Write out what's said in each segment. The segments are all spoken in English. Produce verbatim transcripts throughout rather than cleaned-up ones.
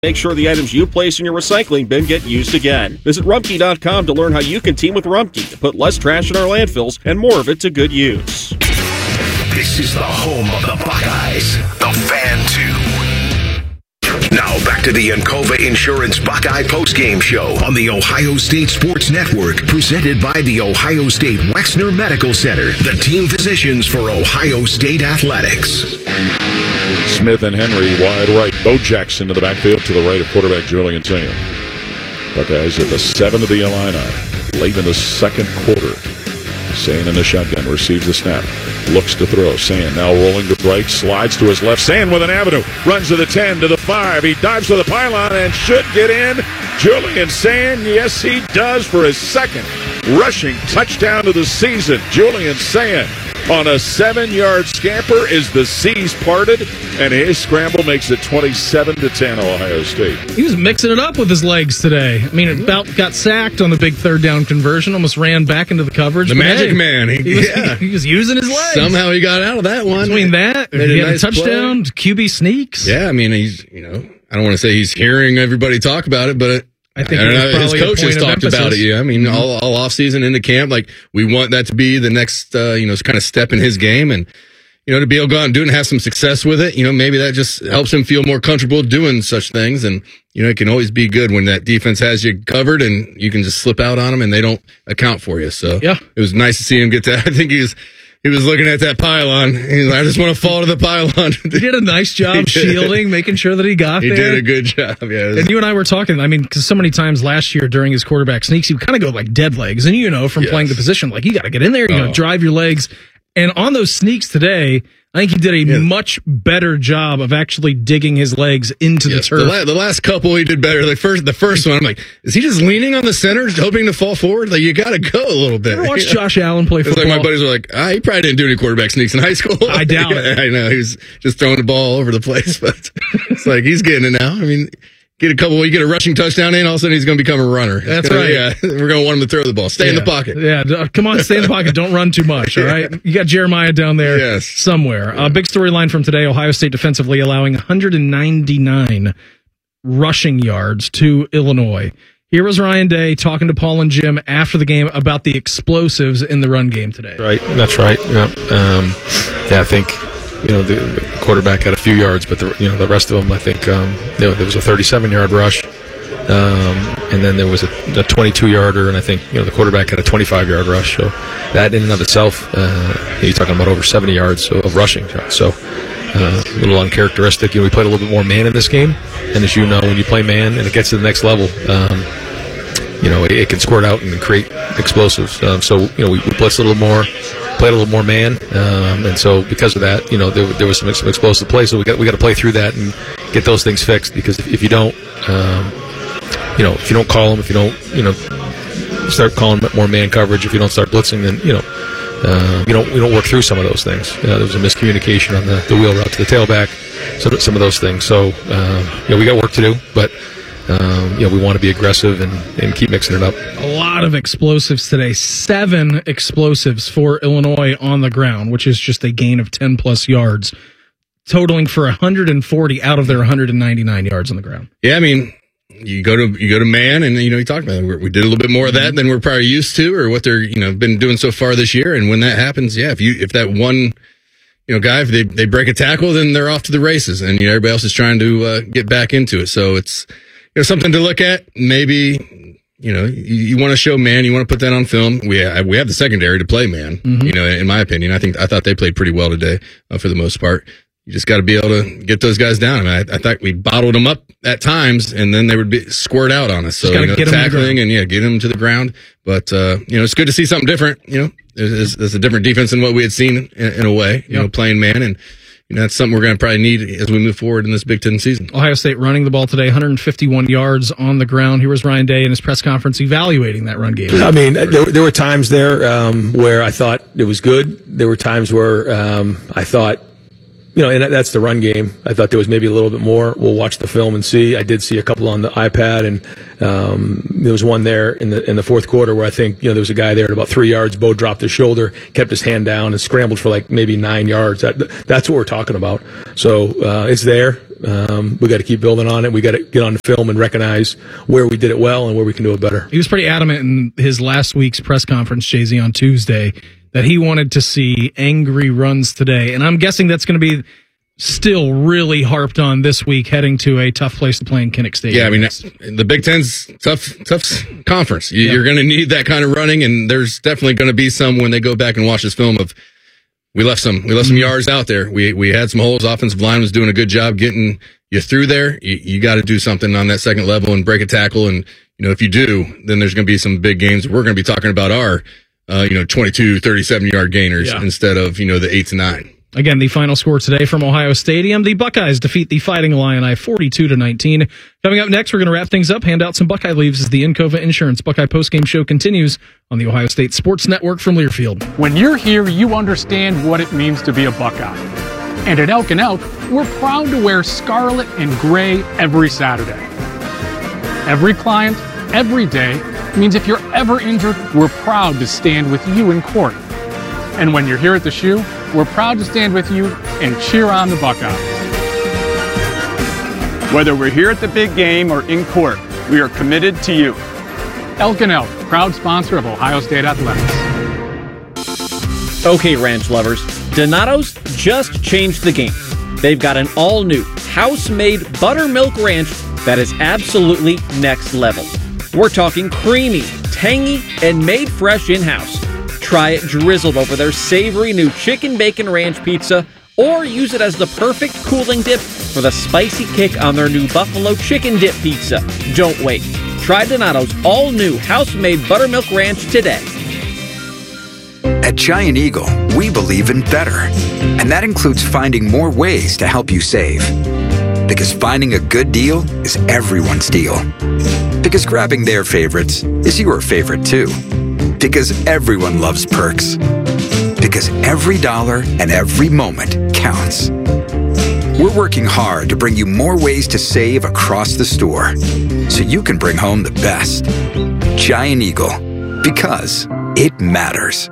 Make sure the items you place in your recycling bin get used again. Visit Rumpke dot com to learn how you can team with Rumpke to put less trash in our landfills and more of it to good use. This is the home of the Buckeyes, the Fan two. Now back to the Encova Insurance Buckeye postgame show on the Ohio State Sports Network, presented by the Ohio State Wexner Medical Center, the team physicians for Ohio State Athletics. Smith and Henry wide right. Bo Jackson to the backfield to the right of quarterback Julian Sayin. Buckeyes at the seven of the Illini. Late in the second quarter. Sayin in the shotgun. Receives the snap. Looks to throw. Sayin now rolling to right. Slides to his left. Sayin with an avenue. Runs to the ten, to the five. He dives to the pylon and should get in. Julian Sayin, yes he does, for his second rushing touchdown of the season. Julian Sayin on a seven-yard scamper is the seas parted, and his scramble makes it twenty-seven to ten Ohio State. He was mixing it up with his legs today. I mean, it about got sacked on the big third down conversion, almost ran back into the coverage. The magic hey, man. He, he, was, yeah. he, he was using his legs. Somehow he got out of that one. Between that, Made he a had nice a touchdown, play. Q B sneaks. Yeah, I mean, he's, you know, I don't want to say he's hearing everybody talk about it, but it, I think I don't know, his coaches talked emphasis. about it. Yeah, I mean, mm-hmm. all, all off season into camp, like we want that to be the next, uh, you know, kind of step in his game, and you know, to be able to go out and do it and have some success with it. You know, maybe that just helps him feel more comfortable doing such things, and you know, it can always be good when that defense has you covered and you can just slip out on them and they don't account for you. So yeah, it was nice to see him get that. I think he was. He was looking at that pylon. He's like, I just want to fall to the pylon. He did a nice job shielding, making sure that he got he there. He did a good job, yeah. And you and I were talking, I mean, because so many times last year during his quarterback sneaks, he would kind of go like dead legs. And you know, from yes. playing the position, like you got to get in there, you oh. know, drive your legs. And on those sneaks today, I think he did a yeah. much better job of actually digging his legs into yes. the turf. The, la- the last couple he did better. The first, the first one, I'm like, is he just leaning on the center, hoping to fall forward? Like, you got to go a little bit. You ever watch you know? Josh Allen play football? Like my buddies were like, ah, he probably didn't do any quarterback sneaks in high school. I doubt yeah, it. I know. He was just throwing the ball all over the place, but it's like he's getting it now. I mean, get a couple, you get a rushing touchdown in, all of a sudden he's going to become a runner. It's That's gonna, right. Yeah, we're going to want him to throw the ball. Stay yeah. in the pocket. Yeah, come on, stay in the pocket. Don't run too much, all right? You got Jeremiah down there yes. somewhere. Yeah. A uh, big storyline from today, Ohio State defensively allowing one hundred ninety-nine rushing yards to Illinois. Here was Ryan Day talking to Paul and Jim after the game about the explosives in the run game today. Right, that's right. Yeah, um, yeah I think... You know, the, the quarterback had a few yards, but the you know the rest of them, I think, um, you know, there was a thirty-seven-yard rush, um, and then there was a, a twenty-two-yarder, and I think you know the quarterback had a twenty-five-yard rush. So that in and of itself, uh, you're talking about over seventy yards of rushing. So uh, a little uncharacteristic. You know, we played a little bit more man in this game, and as you know, when you play man and it gets to the next level, um, you know, it, it can squirt out and create explosives. Um, so you know, we, we blitzed a little more. Played a little more man, um, and so because of that, you know, there, there was some, some explosive plays. So we got we got to play through that and get those things fixed. Because if, if you don't, um, you know, if you don't call them, if you don't, you know, start calling more man coverage, if you don't start blitzing, then you know, uh, you don't we don't work through some of those things. Uh, there was a miscommunication on the, the wheel route to the tailback, so some of those things. So um, you know, we got work to do, but. Um, you know, we want to be aggressive and, and keep mixing it up. A lot of explosives today. Seven explosives for Illinois on the ground, which is just a gain of ten plus yards, totaling for one hundred forty out of their one hundred ninety-nine yards on the ground. Yeah, I mean, you go to you go to man, and you know, you talked about it. We did a little bit more of that than we're probably used to, or what they're you know been doing so far this year. And when that happens, yeah, if you if that one. You know, guy, if they, they break a tackle, then they're off to the races, and you know everybody else is trying to uh, get back into it. So it's you know something to look at. Maybe you know you, you want to show man, you want to put that on film. We have, we have the secondary to play man. Mm-hmm. You know, in my opinion, I think I thought they played pretty well today uh, for the most part. You just got to be able to get those guys down. I mean, I, I thought we bottled them up at times, and then they would be squirt out on us. So you know, get tackling and yeah, get them to the ground. But uh, you know, it's good to see something different. You know. There's, there's a different defense than what we had seen in, in a way, you yep. know, playing man. And, you know, that's something we're going to probably need as we move forward in this Big Ten season. Ohio State running the ball today, one hundred fifty-one yards on the ground. Here was Ryan Day in his press conference evaluating that run game. I mean, there, there were times there um, where I thought it was good. There were times where um, I thought, you know, and that's the run game. I thought there was maybe a little bit more. We'll watch the film and see. I did see a couple on the iPad, and um, there was one there in the in the fourth quarter where I think you know there was a guy there at about three yards. Bo dropped his shoulder, kept his hand down, and scrambled for like maybe nine yards. That, that's what we're talking about. So uh, it's there. Um, we got to keep building on it. We got to get on the film and recognize where we did it well and where we can do it better. He was pretty adamant in his last week's press conference, Jay-Z, on Tuesday, that he wanted to see angry runs today. And I'm guessing that's going to be still really harped on this week, heading to a tough place to play in Kinnick Stadium. Yeah, I mean, the Big Ten's tough, tough conference. You, yeah. You're going to need that kind of running, and there's definitely going to be some when they go back and watch this film of we left some we left some yards out there. We we had some holes. Offensive line was doing a good job getting you through there. You, you got to do something on that second level and break a tackle. And you know, if you do, then there's going to be some big games. We're going to be talking about our uh, you know twenty-two, thirty-seven yard gainers yeah. instead of you know the eight to nine. Again, the final score today from Ohio Stadium. The Buckeyes defeat the Fighting Illini forty-two to nineteen. Coming up next, we're going to wrap things up, hand out some Buckeye leaves as the Encova Insurance Buckeye postgame show continues on the Ohio State Sports Network from Learfield. When you're here, you understand what it means to be a Buckeye. And at Elk and Elk, we're proud to wear scarlet and gray every Saturday. Every client, every day, means if you're ever injured, we're proud to stand with you in court. And when you're here at the Shoe, we're proud to stand with you and cheer on the Buckeyes. Whether we're here at the big game or in court, we are committed to you. Elk and Elk, proud sponsor of Ohio State Athletics. Okay, ranch lovers, Donato's just changed the game. They've got an all-new, house-made buttermilk ranch that is absolutely next level. We're talking creamy, tangy, and made fresh in-house. Try it drizzled over their savory new chicken bacon ranch pizza, or use it as the perfect cooling dip for the spicy kick on their new buffalo chicken dip pizza. Don't wait. Try Donato's all-new house-made buttermilk ranch today. At Giant Eagle, we believe in better, and that includes finding more ways to help you save. Because finding a good deal is everyone's deal. Because grabbing their favorites is your favorite too. Because everyone loves perks. Because every dollar and every moment counts. We're working hard to bring you more ways to save across the store, so you can bring home the best. Giant Eagle, because it matters.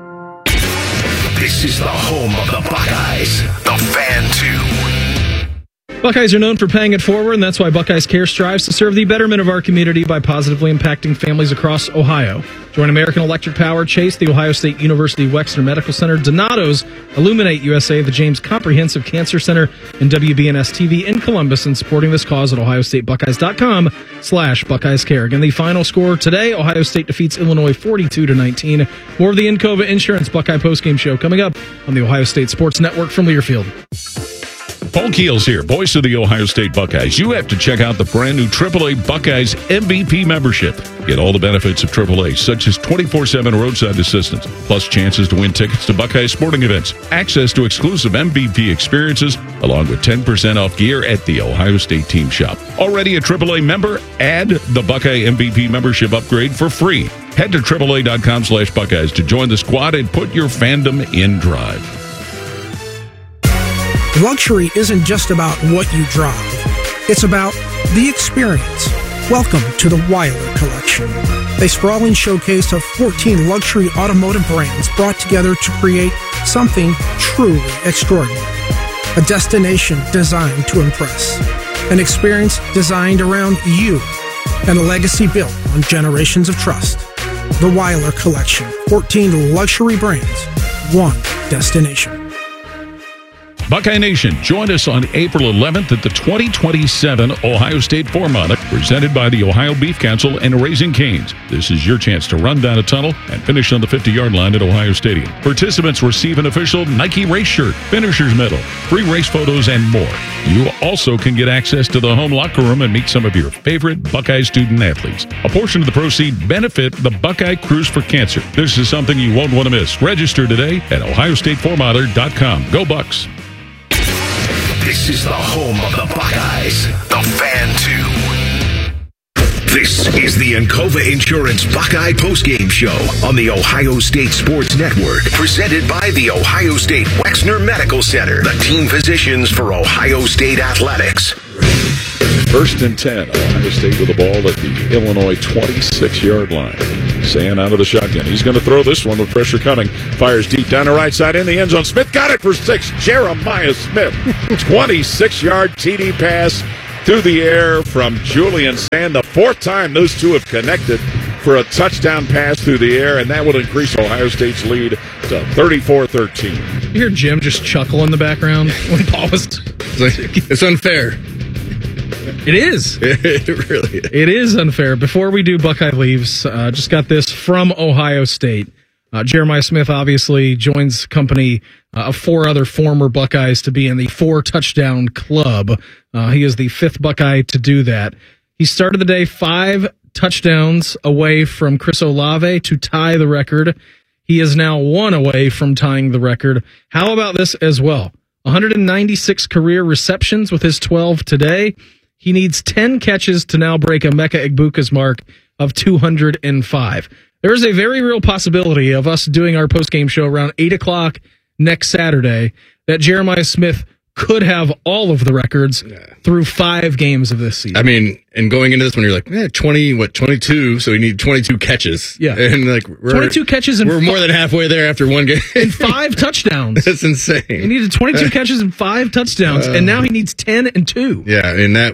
This is the home of the Buckeyes, the Fan two. Buckeyes are known for paying it forward, and that's why Buckeyes Care strives to serve the betterment of our community by positively impacting families across Ohio. Join American Electric Power, Chase, the Ohio State University Wexner Medical Center, Donato's, Illuminate U S A, the James Comprehensive Cancer Center, and W B N S T V in Columbus in supporting this cause at ohio state buckeyes dot com slash Buckeyes Care. Again, the final score today, Ohio State defeats Illinois forty-two to nineteen. More of the Encova Insurance Buckeye postgame show coming up on the Ohio State Sports Network from Learfield. Paul Keels here, voice of the Ohio State Buckeyes. You have to check out the brand new triple A Buckeyes M V P membership. Get all the benefits of triple A, such as twenty-four seven roadside assistance, plus chances to win tickets to Buckeyes sporting events, access to exclusive M V P experiences, along with ten percent off gear at the Ohio State team shop. Already a triple A member? Add the Buckeye M V P membership upgrade for free. Head to triple A dot com slash Buckeyes to join the squad and put your fandom in drive. Luxury isn't just about what you drive. It's about the experience. Welcome to the Weiler Collection, a sprawling showcase of fourteen luxury automotive brands brought together to create something truly extraordinary. A destination designed to impress. An experience designed around you. And a legacy built on generations of trust. The Weiler Collection, fourteen luxury brands, one destination. Buckeye Nation, join us on April eleventh at the twenty twenty-seven Ohio State Four-Mile, presented by the Ohio Beef Council and Raising Cane's. This is your chance to run down a tunnel and finish on the fifty-yard line at Ohio Stadium. Participants receive an official Nike race shirt, finisher's medal, free race photos, and more. You also can get access to the home locker room and meet some of your favorite Buckeye student athletes. A portion of the proceeds benefit the Buckeye Cruise for Cancer. This is something you won't want to miss. Register today at ohio state four miler dot com. Go Bucks! This is the home of the Buckeyes, the Fan two. This is the Encova Insurance Buckeye postgame show on the Ohio State Sports Network, presented by the Ohio State Wexner Medical Center, the team physicians for Ohio State Athletics. First and ten. Ohio State with the ball at the Illinois twenty-six-yard line. Sand out of the shotgun. He's going to throw this one with pressure coming. Fires deep down the right side in the end zone. Smith got it for six. Jeremiah Smith. twenty-six-yard T D pass through the air from Julian Sand. The fourth time those two have connected for a touchdown pass through the air, and that will increase Ohio State's lead to thirty-four thirteen. You hear Jim just chuckle in the background when Paul was... It's unfair. It is. It really is. It is unfair. Before we do Buckeye Leaves, uh, just got this from Ohio State. Uh, Jeremiah Smith obviously joins company uh, of four other former Buckeyes to be in the four-touchdown club. Uh, he is the fifth Buckeye to do that. He started the day five touchdowns away from Chris Olave to tie the record. He is now one away from tying the record. How about this as well? one hundred ninety-six career receptions with his twelve today. He needs ten catches to now break Emeka Egbuka's mark of two hundred five. There is a very real possibility of us doing our postgame show around eight o'clock next Saturday that Jeremiah Smith could have all of the records yeah. through five games of this season. I mean, and going into this one, you're like, eh, twenty, what, twenty-two? So we need twenty-two catches. Yeah. And like, we're, twenty-two catches and we're more than halfway there after one game. And five touchdowns. That's insane. He needed twenty-two catches and five touchdowns, uh, and now he needs ten and two. Yeah, and that,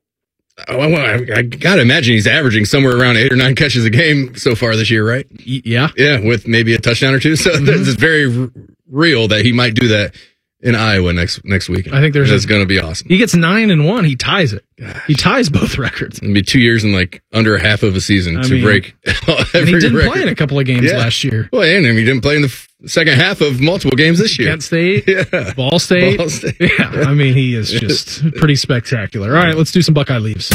I, I got to imagine he's averaging somewhere around eight or nine catches a game so far this year, right? Yeah. Yeah, with maybe a touchdown or two. So mm-hmm. it's very r- real that he might do that in Iowa next next week. I think there's that's going to be awesome. He gets nine and one. He ties it. Gosh. He ties both records. It'll be two years and like under a half of a season I to mean, break. Every and he didn't record. play in a couple of games yeah. last year. Well, and he didn't play in the f- second half of multiple games this year. Kent State, yeah. Ball State. Ball State. Yeah, I mean he is just pretty spectacular. All right, let's do some Buckeye Leaves.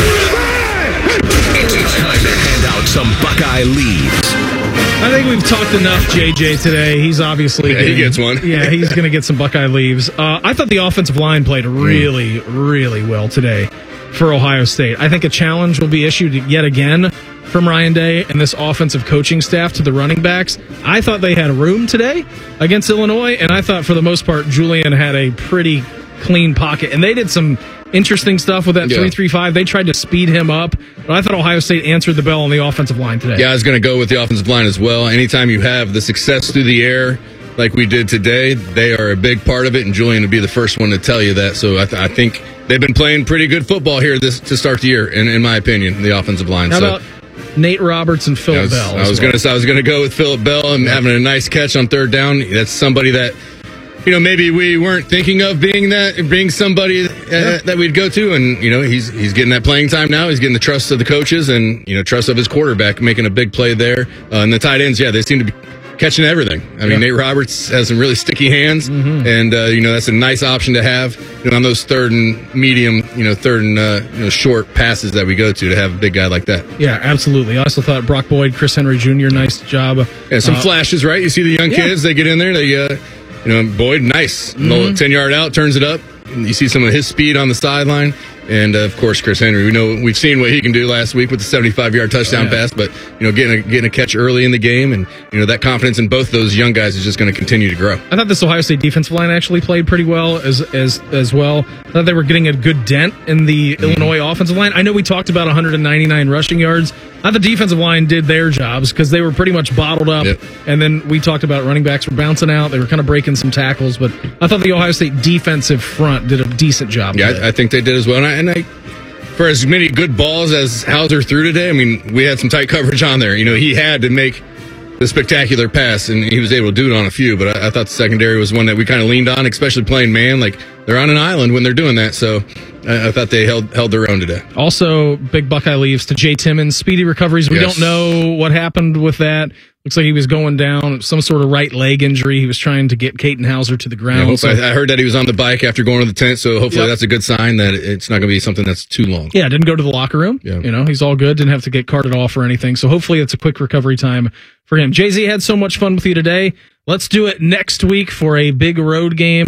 It's time to hand out some Buckeye Leaves. I think we've talked enough J J today. He's obviously yeah, getting, he gets one. Yeah, he's going to get some Buckeye Leaves. Uh, I thought the offensive line played really, really well today for Ohio State. I think a challenge will be issued yet again from Ryan Day and this offensive coaching staff to the running backs. I thought they had room today against Illinois, and I thought for the most part Julian had a pretty clean pocket. And they did some interesting stuff with that yeah. three three five. They tried to speed him up, but I thought Ohio State answered the bell on the offensive line today. Yeah, I was going to go with the offensive line as well. Anytime you have the success through the air like we did today, they are a big part of it, and Julian would be the first one to tell you that. So I, th- I think they've been playing pretty good football here this to start the year, in, in my opinion, the offensive line. How so, about Nate Roberts and Philip I was, Bell? I was well. going to I was going to go with Philip Bell and yeah. having a nice catch on third down. That's somebody that, you know, maybe we weren't thinking of being that, being somebody uh, yeah. that we'd go to, and you know, he's he's getting that playing time now. He's getting the trust of the coaches, and you know, trust of his quarterback, making a big play there. Uh, and the tight ends, yeah, they seem to be catching everything. I mean, yeah. Nate Roberts has some really sticky hands, mm-hmm. and uh, you know, that's a nice option to have, you know, on those third and medium, you know, third and uh, you know, short passes that we go to to have a big guy like that. Yeah, absolutely. I also thought Brock Boyd, Chris Henry Junior, nice job. Yeah, some uh, flashes, right? You see the young yeah. kids, they get in there, they. Uh, You know, Boyd, nice. Mm-hmm. ten yard out, turns it up. You see some of his speed on the sideline. And, uh, of course, Chris Henry. We know we've seen what he can do last week with the seventy-five yard touchdown oh, yeah. pass. But, you know, getting a, getting a catch early in the game, and, you know, that confidence in both those young guys is just going to continue to grow. I thought this Ohio State defensive line actually played pretty well as as as well. I thought they were getting a good dent in the mm-hmm. Illinois offensive line. I know we talked about one hundred ninety-nine rushing yards. I thought the defensive line did their jobs because they were pretty much bottled up. Yep. And then we talked about running backs were bouncing out. They were kind of breaking some tackles. But I thought the Ohio State defensive front did a decent job. Yeah, I, I think they did as well. And I, and I, for as many good balls as Hauser threw today, I mean, we had some tight coverage on there. You know, he had to make the spectacular pass, and he was able to do it on a few. But I, I thought the secondary was one that we kind of leaned on, especially playing man. Like, they're on an island when they're doing that. So I, I thought they held held their own today. Also, big Buckeye Leaves to Jay Timmons. Speedy recoveries. We yes. don't know what happened with that. Looks like he was going down, some sort of right leg injury. He was trying to get Caton Hauser to the ground. Yeah, so. I, I heard that he was on the bike after going to the tent, so hopefully yep. that's a good sign that it's not going to be something that's too long. Yeah, didn't go to the locker room. Yeah. You know, he's all good. Didn't have to get carted off or anything. So hopefully it's a quick recovery time for him. Jay-Z had so much fun with you today. Let's do it next week for a big road game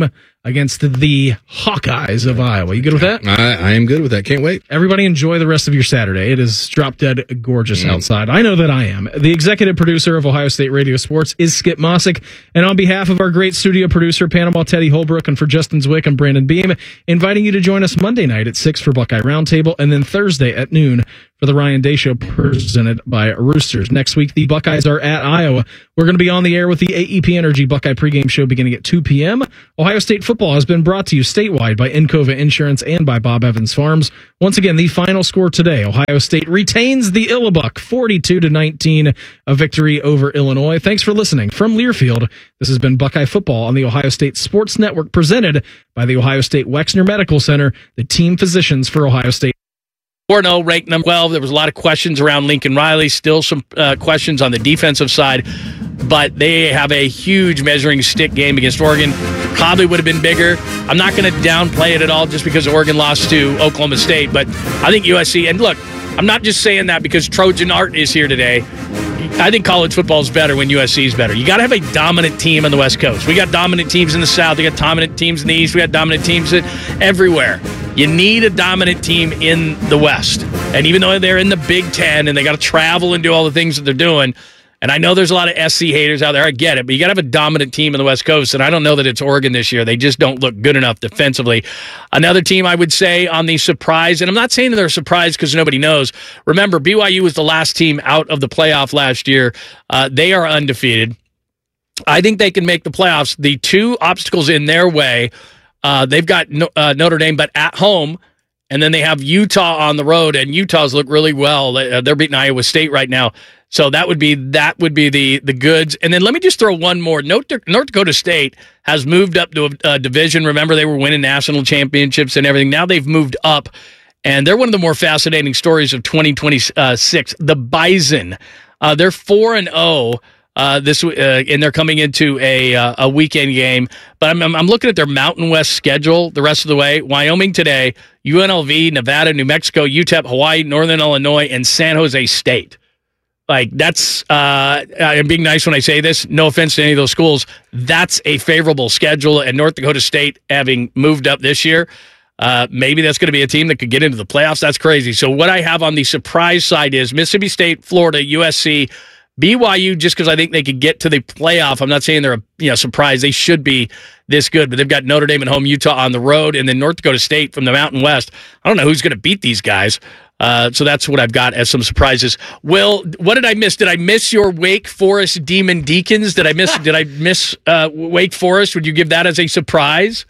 against the Hawkeyes of Iowa. You good with that? I, I am good with that. Can't wait. Everybody enjoy the rest of your Saturday. It is drop dead gorgeous mm. outside. I know that I am. The executive producer of Ohio State Radio Sports is Skip Mossick. And on behalf of our great studio producer, Panama Teddy Holbrook, and for Justin Zwick and Brandon Beam, inviting you to join us Monday night at six for Buckeye Roundtable, and then Thursday at noon for the Ryan Day Show presented by Roosters. Next week, the Buckeyes are at Iowa. We're going to be on the air with the A E P Energy Buckeye pregame show beginning at two p.m. Ohio State football has been brought to you statewide by Encova Insurance and by Bob Evans Farms. Once again, the final score today, Ohio State retains the Illibuck forty-two to nineteen, a victory over Illinois. Thanks for listening. From Learfield, this has been Buckeye Football on the Ohio State Sports Network, presented by the Ohio State Wexner Medical Center, the team physicians for Ohio State. four and oh, ranked number twelve. There was a lot of questions around Lincoln Riley, still some uh, questions on the defensive side, but they have a huge measuring stick game against Oregon. Probably would have been bigger. I'm not going to downplay it at all just because Oregon lost to Oklahoma State, but I think U S C, and look, I'm not just saying that because Trojan Art is here today. I think college football is better when U S C is better. You got to have a dominant team on the West Coast. We got dominant teams in the South. We got dominant teams in the East. We got dominant teams everywhere. You need a dominant team in the West. And even though they're in the Big Ten and they got to travel and do all the things that they're doing, and I know there's a lot of S C haters out there. I get it, but you got to have a dominant team in the West Coast, and I don't know that it's Oregon this year. They just don't look good enough defensively. Another team I would say on the surprise, and I'm not saying that they're surprised because nobody knows. Remember, B Y U was the last team out of the playoff last year. Uh, they are undefeated. I think they can make the playoffs. The two obstacles in their way, uh, they've got no, uh, Notre Dame, but at home, and then they have Utah on the road, and Utah's look really well. They're beating Iowa State right now. So that would be that would be the the goods. And then let me just throw one more. North, North Dakota State has moved up to a, a division. Remember, they were winning national championships and everything. Now they've moved up, and they're one of the more fascinating stories of twenty twenty-six. The Bison, uh, they're four and zero uh, this, uh, and they're coming into a uh, a weekend game. But I'm, I'm looking at their Mountain West schedule the rest of the way. Wyoming today, U N L V, Nevada, New Mexico, U T E P, Hawaii, Northern Illinois, and San Jose State. Like, that's, uh, I'm being nice when I say this, no offense to any of those schools, that's a favorable schedule, and North Dakota State having moved up this year, uh, maybe that's going to be a team that could get into the playoffs. That's crazy. So what I have on the surprise side is Mississippi State, Florida, U S C, B Y U, just because I think they could get to the playoff. I'm not saying they're a you know surprise. They should be this good, but they've got Notre Dame at home, Utah on the road, and then North Dakota State from the Mountain West. I don't know who's going to beat these guys. Uh, so that's what I've got as some surprises. Will, what did I miss? Did I miss your Wake Forest Demon Deacons? Did I miss? did I miss uh, Wake Forest? Would you give that as a surprise?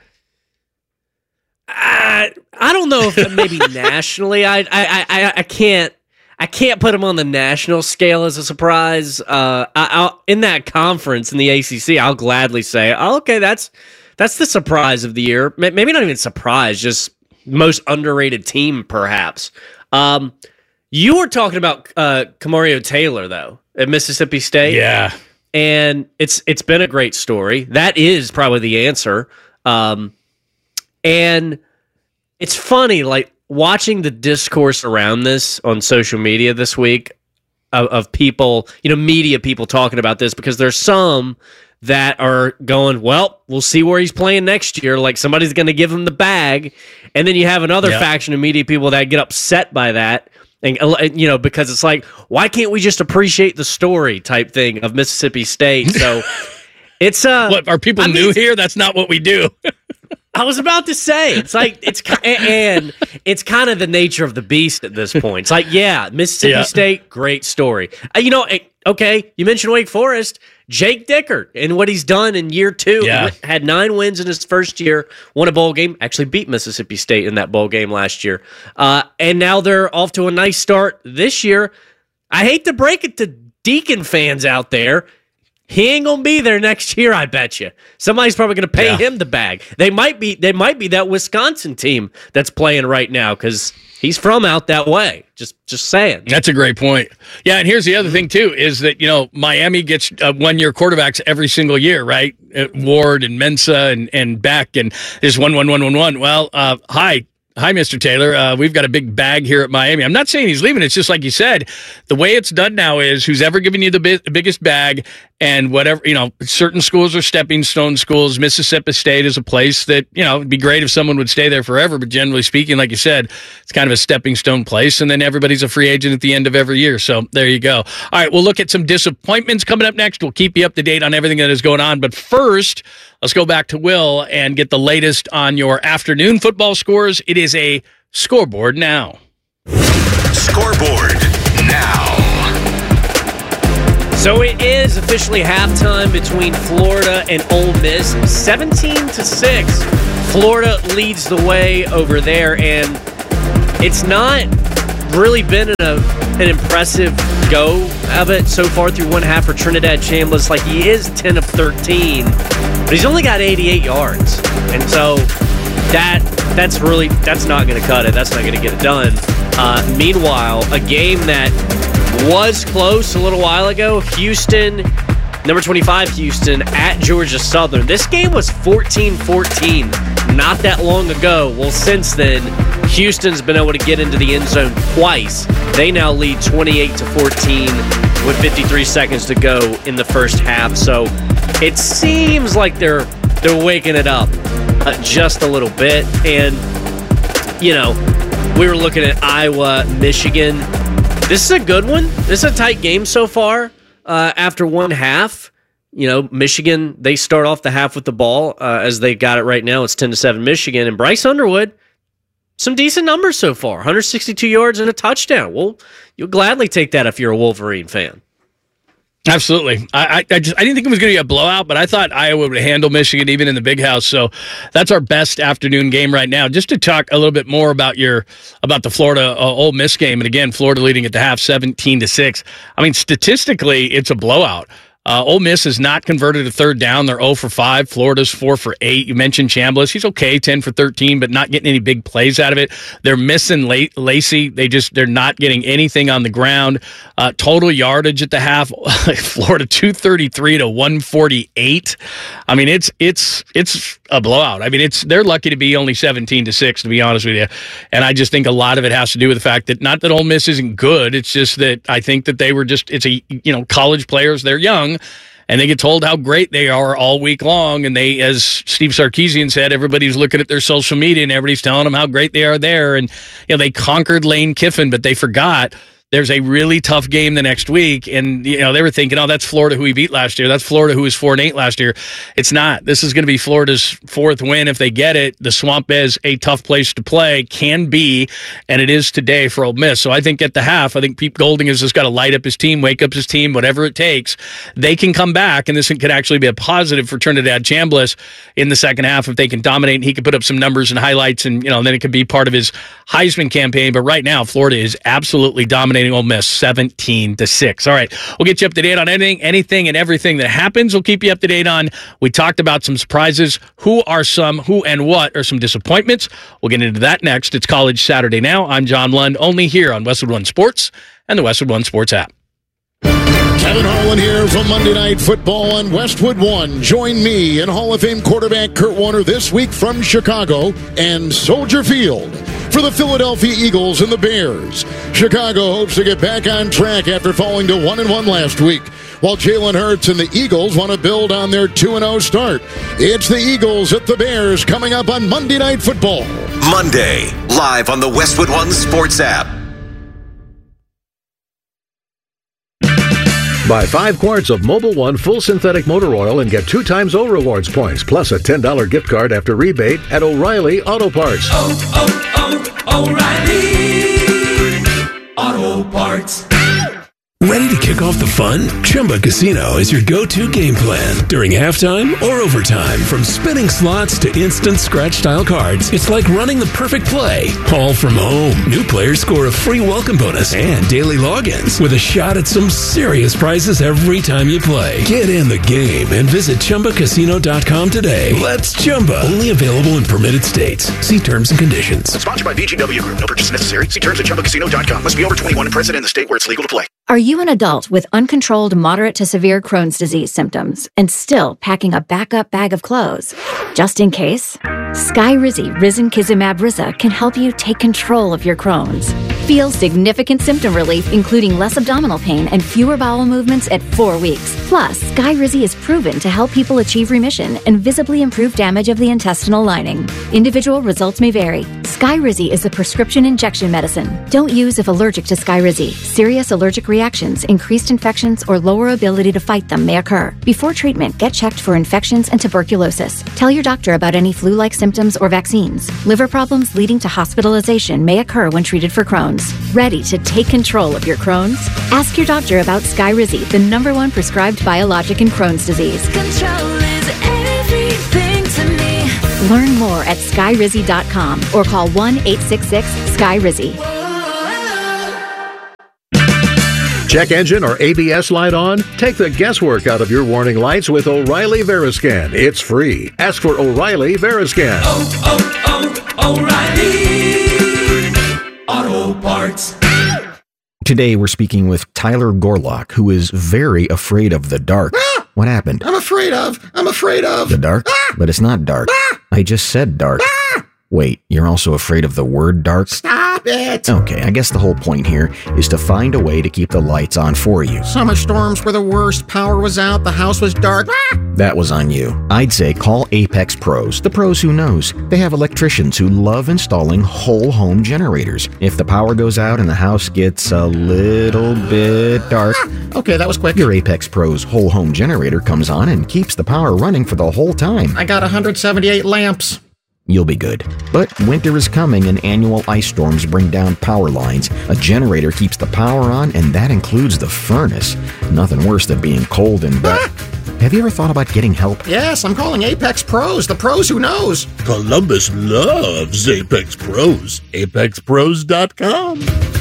I I don't know if maybe nationally. I I I I can't I can't put them on the national scale as a surprise. Uh, I, I'll, in that conference in the A C C, I'll gladly say, oh, okay, that's that's the surprise of the year. Maybe not even surprise, just most underrated team, perhaps. Um, you were talking about uh, Camario Taylor, though, at Mississippi State. Yeah. And it's it's been a great story. That is probably the answer. Um, and it's funny, like, watching the discourse around this on social media this week of, of people, you know, media people talking about this, because there's some that are going, well, we'll see where he's playing next year. Like, somebody's going to give him the bag. And then you have another yep. faction of media people that get upset by that. And, you know, because it's like, why can't we just appreciate the story type thing of Mississippi State? So it's, uh, what, are people I new mean, here? That's not what we do. I was about to say, it's like, it's, and it's kind of the nature of the beast at this point. It's like, yeah, Mississippi yeah. State, great story. Uh, you know, okay, you mentioned Wake Forest. Jake Dickert and what he's done in year two. Yeah. Had nine wins in his first year, won a bowl game, actually beat Mississippi State in that bowl game last year. Uh, and now they're off to a nice start this year. I hate to break it to Deacon fans out there. He ain't gonna be there next year, I bet you. Somebody's probably gonna pay yeah. him the bag. They might be they might be that Wisconsin team that's playing right now, because he's from out that way. Just just saying. That's a great point. Yeah, and here's the other thing, too, is that, you know, Miami gets uh, one-year quarterbacks every single year, right? Uh, Ward and Mensa and, and Beck, and there's one, one, one, one, one. Well, uh, hi, Hi, Mister Taylor. Uh, we've got a big bag here at Miami. I'm not saying he's leaving. It's just like you said. The way it's done now is who's ever given you the bi- biggest bag and whatever, you know, certain schools are stepping stone schools. Mississippi State is a place that, you know, it'd be great if someone would stay there forever. But generally speaking, like you said, it's kind of a stepping stone place. And then everybody's a free agent at the end of every year. So there you go. All right, we'll look at some disappointments coming up next. We'll keep you up to date on everything that is going on. But first, let's go back to Will and get the latest on your afternoon football scores. It is a scoreboard now. Scoreboard now. So it is officially halftime between Florida and Ole Miss. seventeen to six. Florida leads the way over there, and it's not really been a, an impressive go of it so far through one half for Trinidad Chambliss. Like, he is ten of thirteen, but he's only got eighty-eight yards. And so that that's really, that's not going to cut it. That's not going to get it done. Uh, meanwhile, a game that was close a little while ago, Houston, number twenty-five Houston at Georgia Southern. This game was fourteen fourteen not that long ago. Well, since then, Houston's been able to get into the end zone twice. They now lead twenty-eight to fourteen with fifty-three seconds to go in the first half. So it seems like they're they're waking it up uh, just a little bit. And, you know, we were looking at Iowa, Michigan. This is a good one. This is a tight game so far. Uh, after one half, you know, Michigan, they start off the half with the ball uh, as they got it right now. It's ten to seven Michigan. And Bryce Underwood, some decent numbers so far. one hundred sixty-two yards and a touchdown. Well, you'll gladly take that if you're a Wolverine fan. Absolutely. I, I, I just I didn't think it was going to be a blowout, but I thought Iowa would handle Michigan even in the Big House. So that's our best afternoon game right now. Just to talk a little bit more about your about the Florida uh, Ole Miss game, and again, Florida leading at the half, seventeen to six. I mean, statistically, it's a blowout. Uh, Ole Miss has not converted a third down. They're zero for five. Florida's four for eight. You mentioned Chambliss. He's okay, ten for thirteen, but not getting any big plays out of it. They're missing late Lacey. They just, they're not getting anything on the ground. Uh, total yardage at the half, Florida two thirty-three to one forty-eight. I mean, it's, it's, it's a blowout. I mean, it's, they're lucky to be only seventeen to six, to be honest with you. And I just think a lot of it has to do with the fact that not that Ole Miss isn't good. It's just that I think that they were just, it's a, you know, college players, they're young. And they get told how great they are all week long. And they, as Steve Sarkisian said, everybody's looking at their social media and everybody's telling them how great they are there. And, you know, they conquered Lane Kiffin, but they forgot there's a really tough game the next week. And, you know, they were thinking, oh, that's Florida who we beat last year. That's Florida who was four and eight last year. It's not. This is going to be Florida's fourth win if they get it. The Swamp is a tough place to play, can be, and it is today for Ole Miss. So I think at the half, I think Pete Golding has just got to light up his team, wake up his team, whatever it takes. They can come back, and this could actually be a positive for Trinidad Chambliss in the second half if they can dominate and he can put up some numbers and highlights, and, you know, then it could be part of his Heisman campaign. But right now, Florida is absolutely dominating Ole Miss, seventeen to six. All right, we'll get you up to date on anything, anything and everything that happens. We'll keep you up to date on. We talked about some surprises. Who are some, who and what are some disappointments? We'll get into that next. It's College Saturday Now. I'm John Lund, only here on Westwood One Sports and the Westwood One Sports app. Kevin Harlan here from Monday Night Football on Westwood One. Join me and Hall of Fame quarterback Kurt Warner this week from Chicago and Soldier Field for the Philadelphia Eagles and the Bears. Chicago hopes to get back on track after falling to one and one last week, while Jalen Hurts and the Eagles want to build on their two and oh start. It's the Eagles at the Bears coming up on Monday Night Football. Monday, live on the Westwood One Sports app. Buy five quarts of Mobil One full synthetic motor oil and get two times O Rewards points, plus a ten dollars gift card after rebate at O'Reilly Auto Parts. Oh, oh, oh, O'Reilly Auto Parts. Ready to kick off the fun? Chumba Casino is your go-to game plan during halftime or overtime. From spinning slots to instant scratch-style cards, it's like running the perfect play, all from home. New players score a free welcome bonus and daily logins with a shot at some serious prizes every time you play. Get in the game and visit Chumba Casino dot com today. Let's Chumba. Only available in permitted states. See terms and conditions. Sponsored by V G W Group. No purchase necessary. See terms at Chumba Casino dot com. Must be over twenty-one and present in the state where it's legal to play. Are you an adult with uncontrolled moderate to severe Crohn's disease symptoms and still packing a backup bag of clothes? Just in case, Skyrizi Risankizumab Riza can help you take control of your Crohn's. Feel significant symptom relief, including less abdominal pain and fewer bowel movements at four weeks. Plus, Skyrizi is proven to help people achieve remission and visibly improve damage of the intestinal lining. Individual results may vary. Skyrizi is a prescription injection medicine. Don't use if allergic to Skyrizi. Serious allergic reactions, increased infections, or lower ability to fight them may occur. Before treatment, get checked for infections and tuberculosis. Tell your doctor about any flu-like symptoms or vaccines. Liver problems leading to hospitalization may occur when treated for Crohn's. Ready to take control of your Crohn's? Ask your doctor about Skyrizi, the number one prescribed biologic in Crohn's disease. Control is everything to me. Learn more at skyrizi dot com or call one eight six six Skyrizi. Check engine or A B S light on? Take the guesswork out of your warning lights with O'Reilly Veriscan. It's free. Ask for O'Reilly Veriscan. Oh, oh, oh, O'Reilly Auto Parts. Today we're speaking with Tyler Gorlock, who is very afraid of the dark. Ah! What happened? I'm afraid of. I'm afraid of. The dark? Ah! But it's not dark. Ah! I just said dark. Ah! Wait, you're also afraid of the word dark? Stop it. Okay, I guess the whole point here is to find a way to keep the lights on for you. Summer storms were the worst. Power was out. The house was dark. Ah! That was on you. I'd say call Apex Pros, the pros who knows. They have electricians who love installing whole home generators. If the power goes out and the house gets a little bit dark, ah! Okay, that was quick. Your Apex Pros whole home generator comes on and keeps the power running for the whole time. I got one hundred seventy-eight lamps. You'll be good. But winter is coming and annual ice storms bring down power lines. A generator keeps the power on, and that includes the furnace. Nothing worse than being cold and wet. Ah! Have you ever thought about getting help? Yes, I'm calling Apex Pros, the pros who knows. Columbus loves Apex Pros. apex pros dot com.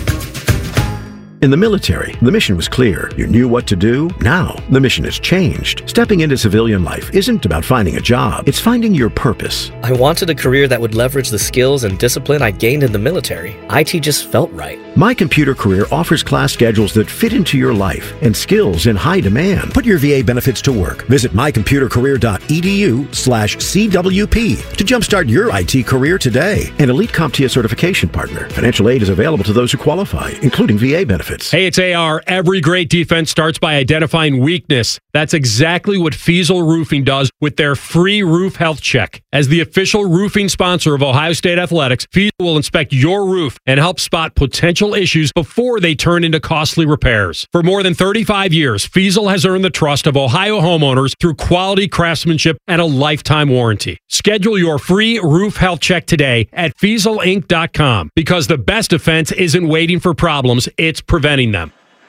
In the military, the mission was clear. You knew what to do. Now, the mission has changed. Stepping into civilian life isn't about finding a job. It's finding your purpose. I wanted a career that would leverage the skills and discipline I gained in the military. I T just felt right. My Computer Career offers class schedules that fit into your life and skills in high demand. Put your V A benefits to work. Visit my computer career dot e d u slash C W P to jumpstart your I T career today. An Elite CompTIA certification partner. Financial aid is available to those who qualify, including V A benefits. Hey, it's A R. Every great defense starts by identifying weakness. That's exactly what Fiesel Roofing does with their free roof health check. As the official roofing sponsor of Ohio State Athletics, Fiesel will inspect your roof and help spot potential issues before they turn into costly repairs. For more than thirty-five years, Fiesel has earned the trust of Ohio homeowners through quality craftsmanship and a lifetime warranty. Schedule your free roof health check today at Fiesel Inc dot com because the best defense isn't waiting for problems, it's preventing them.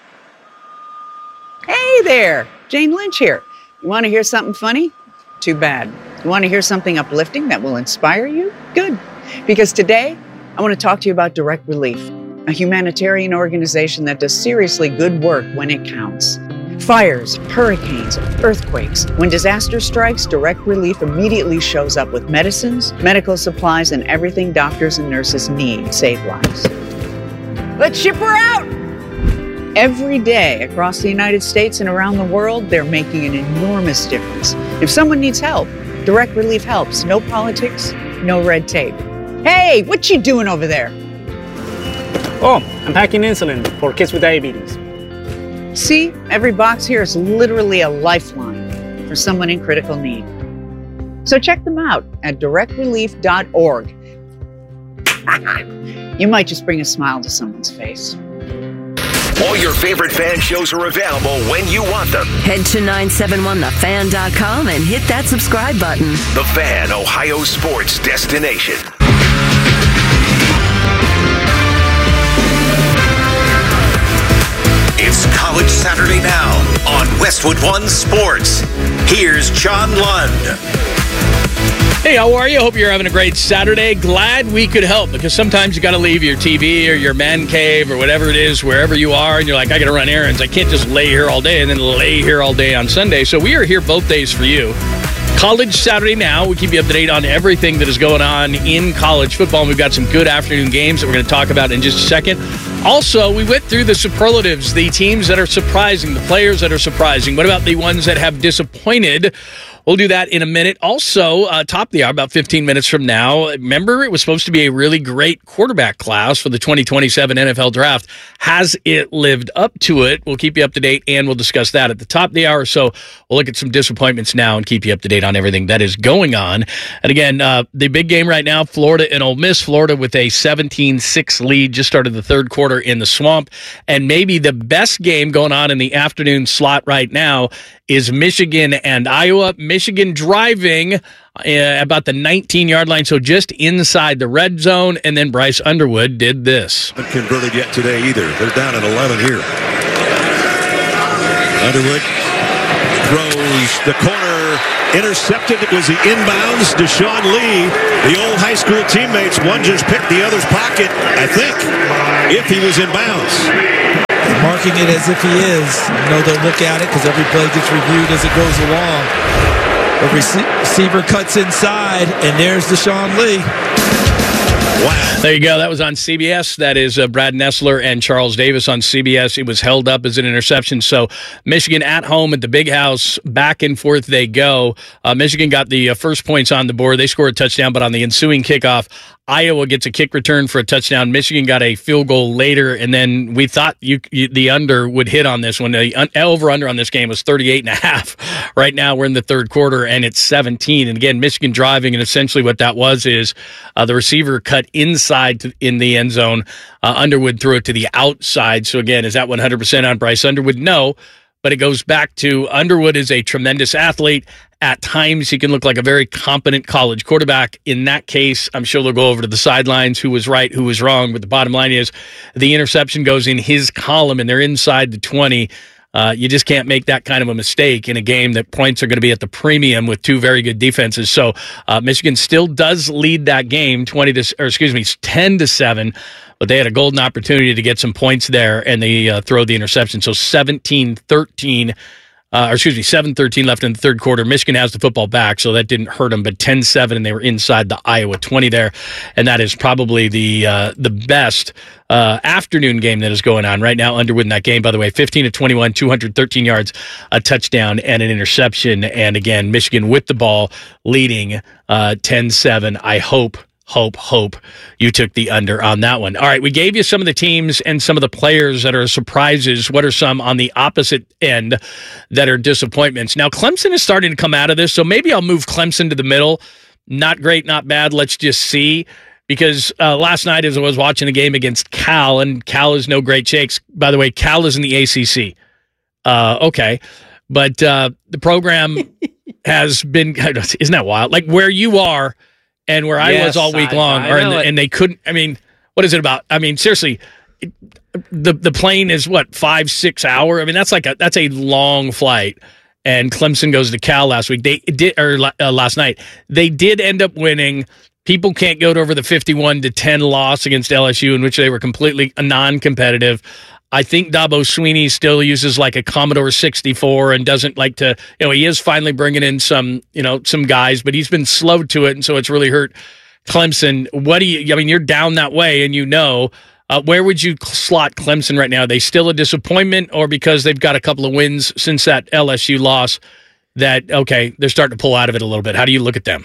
Hey there, Jane Lynch here. You want to hear something funny? Too bad. You want to hear something uplifting that will inspire you? Good. Because today, I want to talk to you about Direct Relief, a humanitarian organization that does seriously good work when it counts. Fires, hurricanes, earthquakes. When disaster strikes, Direct Relief immediately shows up with medicines, medical supplies, and everything doctors and nurses need to save lives. Let's ship her out! Every day across the United States and around the world, they're making an enormous difference. If someone needs help, Direct Relief helps. No politics, no red tape. Hey, what you doing over there? Oh, I'm packing insulin for kids with diabetes. See, every box here is literally a lifeline for someone in critical need. So check them out at direct relief dot org. You might just bring a smile to someone's face. All your favorite fan shows are available when you want them. Head to nine seven one the fan dot com and hit that subscribe button. The Fan, Ohio sports destination. It's College Saturday now on Westwood One Sports. Here's John Lund. Hey, how are you? Hope you're having a great Saturday. Glad we could help because sometimes you got to leave your T V or your man cave or whatever it is, wherever you are, and you're like, I got to run errands. I can't just lay here all day and then lay here all day on Sunday. So we are here both days for you. College Saturday now. We keep you up to date on everything that is going on in college football. And we've got some good afternoon games that we're going to talk about in just a second. Also, we went through the superlatives, the teams that are surprising, the players that are surprising. What about the ones that have disappointed? We'll do that in a minute. Also, uh, top of the hour, about fifteen minutes from now. Remember, it was supposed to be a really great quarterback class for the twenty twenty-seven N F L Draft. Has it lived up to it? We'll keep you up to date, and we'll discuss that at the top of the hour. So we'll look at some disappointments now and keep you up to date on everything that is going on. And again, uh, the big game right now, Florida and Ole Miss. Florida with a seventeen six lead, just started the third quarter in the Swamp. And maybe the best game going on in the afternoon slot right now is Michigan and Iowa. Michigan driving uh, about the nineteen-yard line, so just inside the red zone, and then Bryce Underwood did this. Not converted yet today either. They're down at eleven here. Underwood throws the corner, intercepted. It was the inbounds. Deshaun Lee, the old high school teammates, one just picked the other's pocket, I think, if he was in bounds. Marking it as if he is. You know, they'll look at it because every play gets reviewed as it goes along. The rece- receiver cuts inside, and there's Deshaun Lee. Wow. There you go. That was on C B S. That is uh, Brad Nessler and Charles Davis on C B S. It was held up as an interception. So Michigan at home at the Big House, back and forth they go. Uh, Michigan got the uh, first points on the board. They scored a touchdown, but on the ensuing kickoff, Iowa gets a kick return for a touchdown. Michigan got a field goal later, and then we thought you, you, the under would hit on this one. The un, over-under on this game was thirty-eight and a half. Right now we're in the third quarter, and it's seventeen. And again, Michigan driving, and essentially what that was is uh, the receiver cut inside to, in the end zone. Uh, Underwood threw it to the outside. So again, is that one hundred percent on Bryce Underwood? No. But it goes back to Underwood is a tremendous athlete. At times, he can look like a very competent college quarterback. In that case, I'm sure they'll go over to the sidelines, who was right, who was wrong. But the bottom line is the interception goes in his column, and they're inside the twenty. Uh, you just can't make that kind of a mistake in a game that points are going to be at the premium with two very good defenses. So uh, Michigan still does lead that game twenty to, or excuse me, ten to seven. But they had a golden opportunity to get some points there, and they uh, throw the interception. So seventeen thirteen, uh, or excuse me, seven thirteen left in the third quarter. Michigan has the football back, so that didn't hurt them. But ten seven, and they were inside the Iowa twenty there. And that is probably the uh, the best uh, afternoon game that is going on right now. Underwood in that game, by the way, fifteen to twenty-one, two hundred thirteen yards, a touchdown, and an interception. And again, Michigan with the ball, leading uh, ten seven. I hope. Hope, hope you took the under on that one. All right, we gave you some of the teams and some of the players that are surprises. What are some on the opposite end that are disappointments? Now, Clemson is starting to come out of this, so maybe I'll move Clemson to the middle. Not great, not bad. Let's just see. Because uh, last night as I was watching the game against Cal, and Cal is no great shakes. By the way, Cal is in the A C C. Uh, okay. But uh, the program has been, isn't that wild? Like where you are, and where yes, I was all week I, long, I or, and, and they couldn't. I mean, what is it about? I mean, seriously, it, the the plane is what five six hour. I mean, that's like a that's a long flight. And Clemson goes to Cal last week. They did or uh, last night. They did end up winning. People can't go over the fifty-one to ten loss against L S U, in which they were completely non-competitive. I think Dabo Swinney still uses like a Commodore sixty-four and doesn't like to, you know, he is finally bringing in some, you know, some guys, but he's been slow to it. And so it's really hurt Clemson. What do you, I mean, you're down that way and you know, uh, where would you slot Clemson right now? Are they still a disappointment, or because they've got a couple of wins since that L S U loss that, okay, they're starting to pull out of it a little bit? How do you look at them?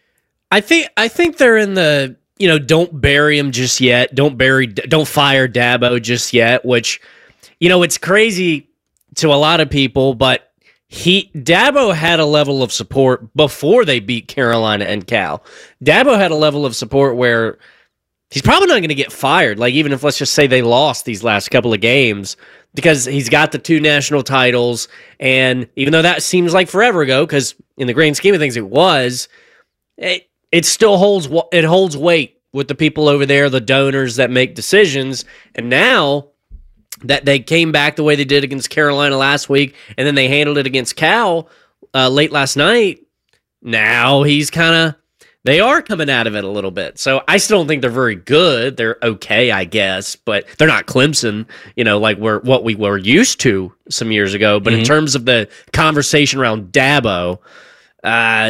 I think, I think they're in the, you know, don't bury him just yet. Don't bury, don't fire Dabo just yet, which, you know, it's crazy to a lot of people, but he, Dabo had a level of support before they beat Carolina and Cal. Dabo had a level of support where he's probably not going to get fired. Like, even if, let's just say they lost these last couple of games, because he's got the two national titles. And even though that seems like forever ago, because in the grand scheme of things, it was, it, It still holds it holds weight with the people over there, the donors that make decisions. And now that they came back the way they did against Carolina last week, and then they handled it against Cal uh, late last night, now he's kind of, they are coming out of it a little bit. So I still don't think they're very good. They're okay, I guess, but they're not Clemson, you know, like we're what we were used to some years ago. But mm-hmm. in terms of the conversation around Dabo, Uh,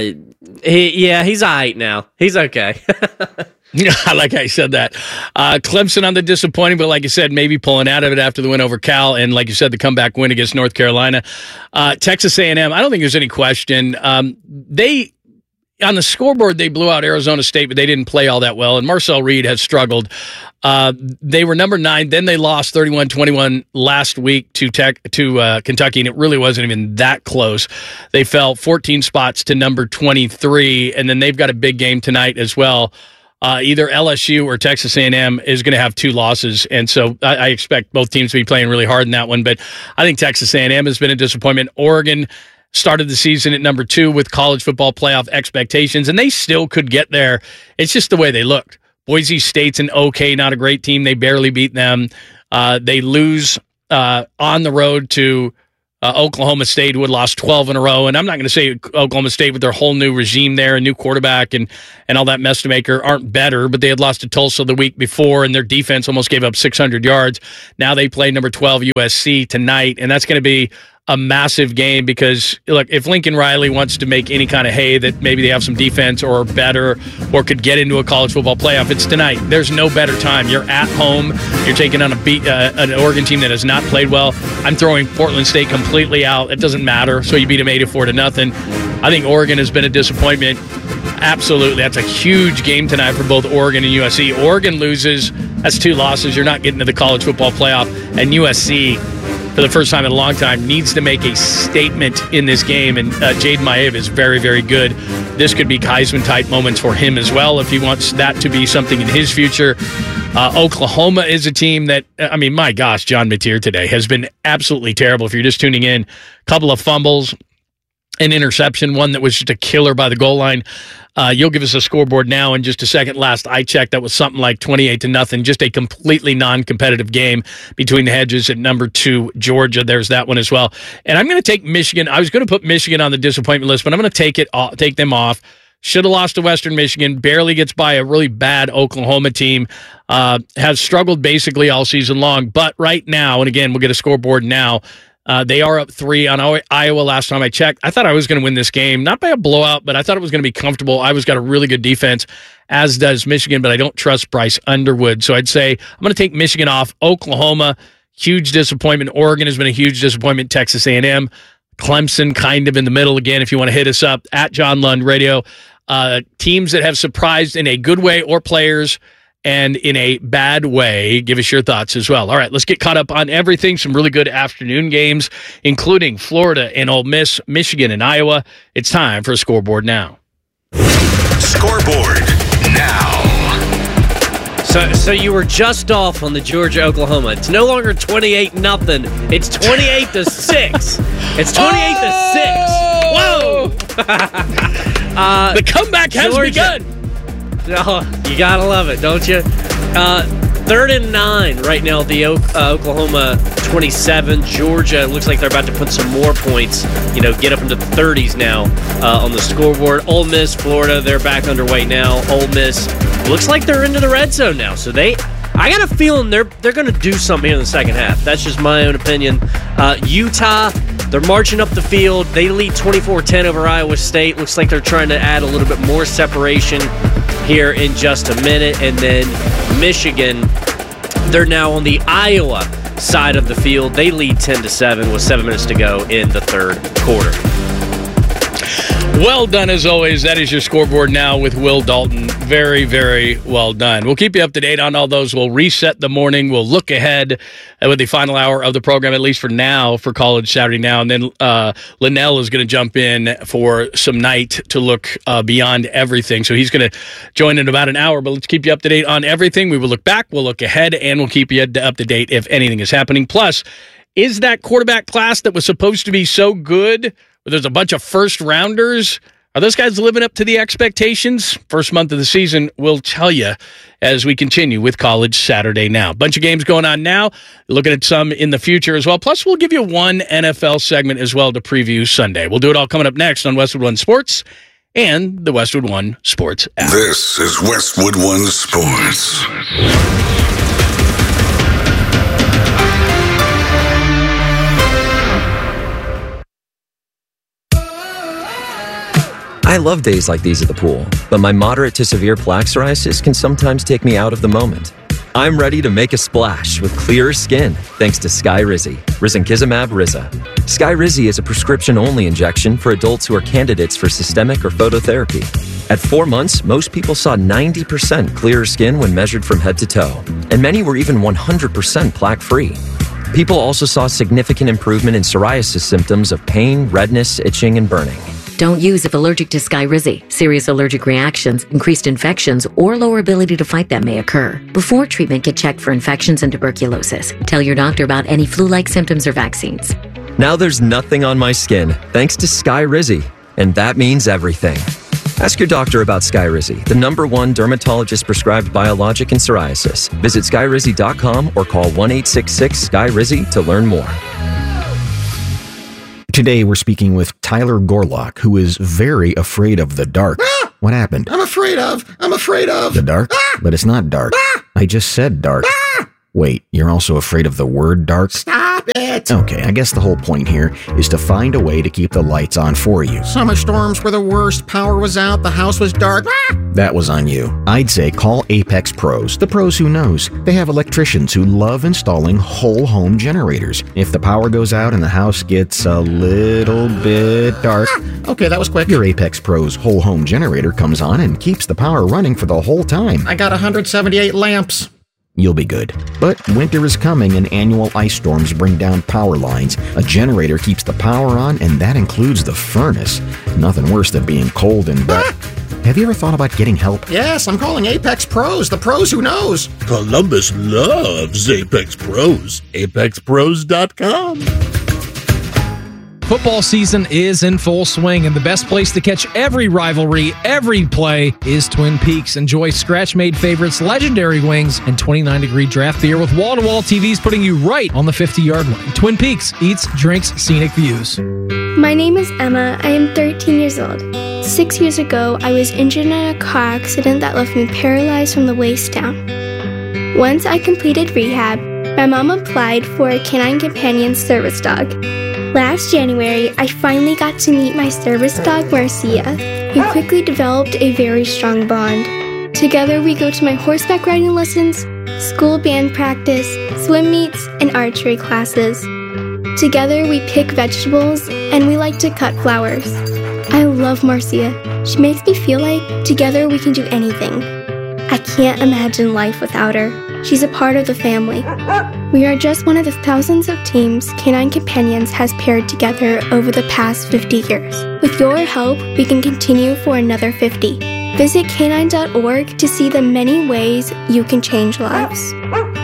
he, yeah, he's all right now. He's okay. Yeah, I like how you said that. Uh, Clemson on the disappointing, but like you said, maybe pulling out of it after the win over Cal, and like you said, the comeback win against North Carolina. Uh, Texas A and M, I don't think there's any question. Um, they on the scoreboard, they blew out Arizona State, but they didn't play all that well, and Marcel Reed has struggled. Uh, they were number nine, then they lost thirty-one twenty-one last week to Tech to uh, Kentucky, and it really wasn't even that close. They fell fourteen spots to number twenty-three, and then they've got a big game tonight as well. Uh, either L S U or Texas A and M is going to have two losses, and so I, I expect both teams to be playing really hard in that one. But I think Texas A and M has been a disappointment. Oregon started the season at number two with college football playoff expectations, and they still could get there. It's just the way they looked. Boise State's an okay, not a great team. They barely beat them. Uh, they lose uh, on the road to Uh, Oklahoma State, who had lost twelve in a row. And I'm not going to say Oklahoma State with their whole new regime there, a new quarterback and, and all that mess to maker aren't better, but they had lost to Tulsa the week before, and their defense almost gave up six hundred yards. Now they play number twelve U S C tonight, and that's going to be a massive game because, look, if Lincoln Riley wants to make any kind of hay that maybe they have some defense or better or could get into a college football playoff, it's tonight. There's no better time. You're at home. You're taking on a beat, uh, an Oregon team that has not played well. I'm throwing Portland State completely out. It doesn't matter. So you beat them eighty-four to nothing. I think Oregon has been a disappointment. Absolutely. That's a huge game tonight for both Oregon and U S C. Oregon loses. That's two losses. You're not getting to the college football playoff. And U S C, for the first time in a long time, needs to make a statement in this game. And uh, Jaden Maiev is very, very good. This could be Heisman-type moments for him as well if he wants that to be something in his future. Uh, Oklahoma is a team that, I mean, my gosh, John Mateer today has been absolutely terrible. If you're just tuning in, a couple of fumbles, an interception, one that was just a killer by the goal line. Uh, you'll give us a scoreboard now in just a second. Last I checked, that was something like twenty-eight to nothing. Just a completely non-competitive game between the hedges at number two, Georgia. There's that one as well. And I'm going to take Michigan. I was going to put Michigan on the disappointment list, but I'm going to take it, off, take them off. Should have lost to Western Michigan. Barely gets by a really bad Oklahoma team. Uh, has struggled basically all season long. But right now, and again, we'll get a scoreboard now. Uh, they are up three on Iowa last time I checked. I thought I was going to win this game, not by a blowout, but I thought it was going to be comfortable. Iowa's got a really good defense, as does Michigan, but I don't trust Bryce Underwood. So I'd say I'm going to take Michigan off. Oklahoma, huge disappointment. Oregon has been a huge disappointment. Texas A and M. Clemson kind of in the middle again, if you want to hit us up, at John Lund Radio. Uh, teams that have surprised in a good way or players and in a bad way. Give us your thoughts as well. All right, let's get caught up on everything. Some really good afternoon games, including Florida and Ole Miss, Michigan and Iowa. It's time for a Scoreboard Now. Scoreboard Now. So, so you were just off on the Georgia-Oklahoma. It's no longer twenty-eight nothing. It's twenty-eight to six. It's twenty-eight oh! to six. Whoa! uh, the comeback has Georgia. begun. Oh, you gotta love it, don't you? Uh, third and nine right now at the uh, Oklahoma twenty-seven. Georgia looks like they're about to put some more points, you know, get up into the thirties now uh, on the scoreboard. Ole Miss, Florida, they're back underway now. Ole Miss looks like they're into the red zone now. So they, I got a feeling they're they're going to do something here in the second half. That's just my own opinion. Uh, Utah, they're marching up the field. They lead twenty-four ten over Iowa State. Looks like they're trying to add a little bit more separation here in just a minute. And then Michigan, they're now on the Iowa side of the field. They lead ten to seven with seven minutes to go in the third quarter. Well done, as always. That is your Scoreboard Now with Will Dalton. Very, very well done. We'll keep you up to date on all those. We'll reset the morning. We'll look ahead with the final hour of the program, at least for now, for College Saturday Now. And then uh, Linnell is going to jump in for some night to look uh, beyond everything. So he's going to join in about an hour. But let's keep you up to date on everything. We will look back, we'll look ahead, and we'll keep you up to date if anything is happening. Plus, is that quarterback class that was supposed to be so good, where there's a bunch of first-rounders, are those guys living up to the expectations? First month of the season, we'll tell you as we continue with College Saturday Now. Bunch of games going on now, looking at some in the future as well. Plus, we'll give you one N F L segment as well to preview Sunday. We'll do it all coming up next on Westwood One Sports and the Westwood One Sports app. This is Westwood One Sports. I love days like these at the pool, but my moderate to severe plaque psoriasis can sometimes take me out of the moment. I'm ready to make a splash with clearer skin thanks to Skyrizi, risankizumab Riza. Skyrizi is a prescription-only injection for adults who are candidates for systemic or phototherapy. At four months, most people saw ninety percent clearer skin when measured from head to toe, and many were even one hundred percent plaque-free. People also saw significant improvement in psoriasis symptoms of pain, redness, itching, and burning. Don't use if allergic to Skyrizi. Serious allergic reactions, increased infections, or lower ability to fight them may occur. Before treatment, get checked for infections and tuberculosis. Tell your doctor about any flu-like symptoms or vaccines. Now there's nothing on my skin thanks to Skyrizi, and that means everything. Ask your doctor about Skyrizi, the number one dermatologist-prescribed biologic in psoriasis. Visit skyrizi dot com or call one eight six six S K Y R I Z I to learn more. Today, we're speaking with Tyler Gorlock, who is very afraid of the dark. Ah! What happened? I'm afraid of. I'm afraid of. The dark? Ah! But it's not dark. Ah! I just said dark. Ah! Wait, you're also afraid of the word dark? Stop it. Okay, I guess the whole point here is to find a way to keep the lights on for you. Summer storms were the worst. Power was out. The house was dark. Ah! That was on you. I'd say call Apex Pros, the pros who knows. They have electricians who love installing whole home generators. If the power goes out and the house gets a little bit dark, ah! Okay, that was quick. Your Apex Pros whole home generator comes on and keeps the power running for the whole time. I got one hundred seventy-eight lamps. You'll be good. But winter is coming and annual ice storms bring down power lines. A generator keeps the power on, and that includes the furnace. Nothing worse than being cold and wet. Have you ever thought about getting help? Yes, I'm calling Apex Pros, the pros who knows. Columbus loves Apex Pros. apex pros dot com. Football season is in full swing, and the best place to catch every rivalry, every play, is Twin Peaks. Enjoy scratch-made favorites, legendary wings, and twenty-nine degree draft beer with wall-to-wall T Vs putting you right on the fifty-yard line. Twin Peaks eats, drinks, scenic views. My name is Emma. I am thirteen years old. Six years ago, I was injured in a car accident that left me paralyzed from the waist down. Once I completed rehab, my mom applied for a Canine Companion service dog. Last January, I finally got to meet my service dog, Marcia. We quickly developed a very strong bond. Together, we go to my horseback riding lessons, school band practice, swim meets, and archery classes. Together, we pick vegetables, and we like to cut flowers. I love Marcia. She makes me feel like together we can do anything. I can't imagine life without her. She's a part of the family. We are just one of the thousands of teams Canine Companions has paired together over the past fifty years. With your help, we can continue for another fifty. Visit canine dot org to see the many ways you can change lives.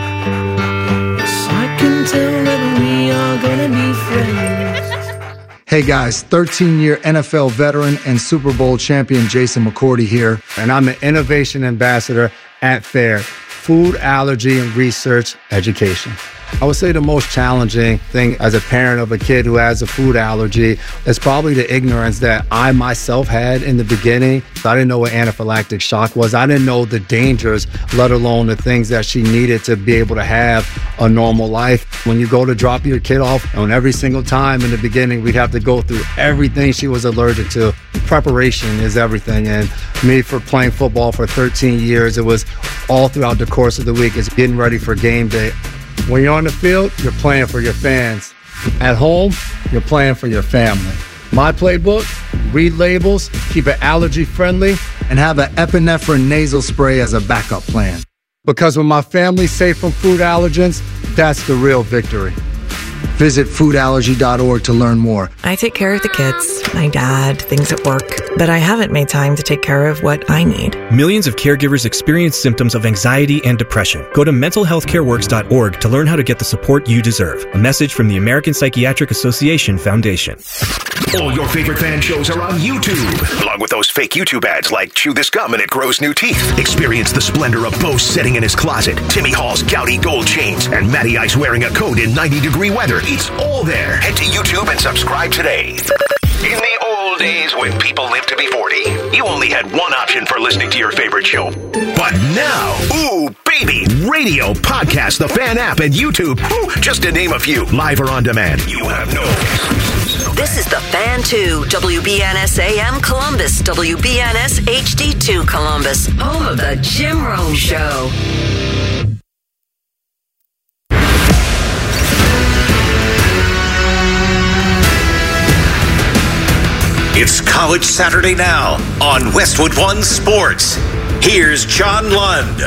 I can tell that we are gonna be friends. Hey guys, thirteen-year N F L veteran and Super Bowl champion Jason McCourty here, and I'm an innovation ambassador at FAIR, Food Allergy and Research Education. I would say the most challenging thing as a parent of a kid who has a food allergy is probably the ignorance that I myself had in the beginning. I didn't know what anaphylactic shock was. I didn't know the dangers, let alone the things that she needed to be able to have a normal life. When you go to drop your kid off, and every single time in the beginning, we'd have to go through everything she was allergic to. Preparation is everything. And me, for playing football for thirteen years, it was all throughout the course of the week. It's getting ready for game day. When you're on the field, you're playing for your fans. At home, you're playing for your family. My playbook, read labels, keep it allergy friendly, and have an epinephrine nasal spray as a backup plan. Because when my family's safe from food allergens, that's the real victory. Visit food allergy dot org to learn more. I take care of the kids, my dad, things at work, but I haven't made time to take care of what I need. Millions of caregivers experience symptoms of anxiety and depression. Go to mental health care works dot org to learn how to get the support you deserve. A message from the American Psychiatric Association Foundation. All your favorite fan shows are on YouTube, along with those fake YouTube ads like Chew This Gum and It Grows New Teeth. Experience the splendor of Bo sitting in his closet, Timmy Hall's gouty gold chains, and Matty Ice wearing a coat in ninety degree weather. It's all there. Head to YouTube and subscribe today. In the old days when people lived to be forty, you only had one option for listening to your favorite show. But now, ooh, baby, radio, podcast, the Fan app, and YouTube, ooh, just to name a few, live or on demand, you have no excuses. This is The Fan two, W B N S A M Columbus, W B N S H D two Columbus, home of the Jim Rome Show. It's College Saturday Now on Westwood One Sports. Here's John Lund.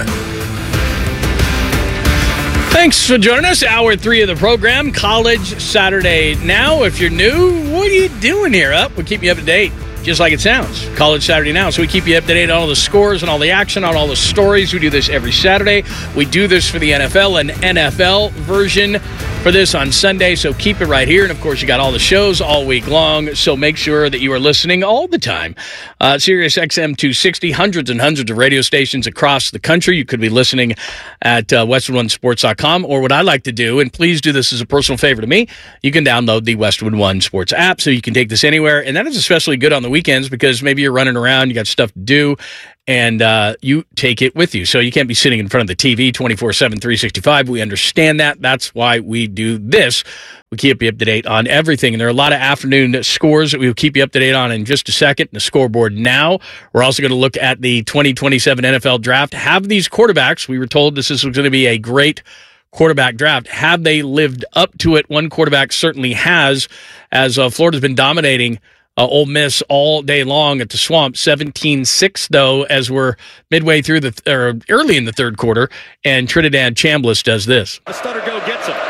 Thanks for joining us. Hour three of the program, College Saturday Now. If you're new, what are you doing here? Up, we'll keep you up to date, just like it sounds. College Saturday Now. So we keep you up to date on all the scores and all the action, on all the stories. We do this every Saturday. We do this for the N F L, an N F L version for this on Sunday. So keep it right here. And, of course, you got all the shows all week long. So make sure that you are listening all the time. Uh, Sirius X M two sixty, hundreds and hundreds of radio stations across the country. You could be listening at uh, westwood one sports dot com, or what I like to do, and please do this as a personal favor to me, you can download the Westwood One Sports app so you can take this anywhere. And that is especially good on the weekends because maybe you're running around, you got stuff to do, and uh, you take it with you. So you can't be sitting in front of the T V twenty-four seven, three sixty-five. We understand that. That's why we do this. We keep you up to date on everything. And there are a lot of afternoon scores that we will keep you up to date on in just a second. The scoreboard now. We're also going to look at the twenty twenty-seven N F L draft. Have these quarterbacks, we were told this is going to be a great quarterback draft. Have they lived up to it? One quarterback certainly has, as uh, Florida's been dominating Uh, Ole Miss all day long at the Swamp. seventeen six, though, as we're midway through the, th- or early in the third quarter, and Trinidad Chambliss does this. Stuttergo gets him.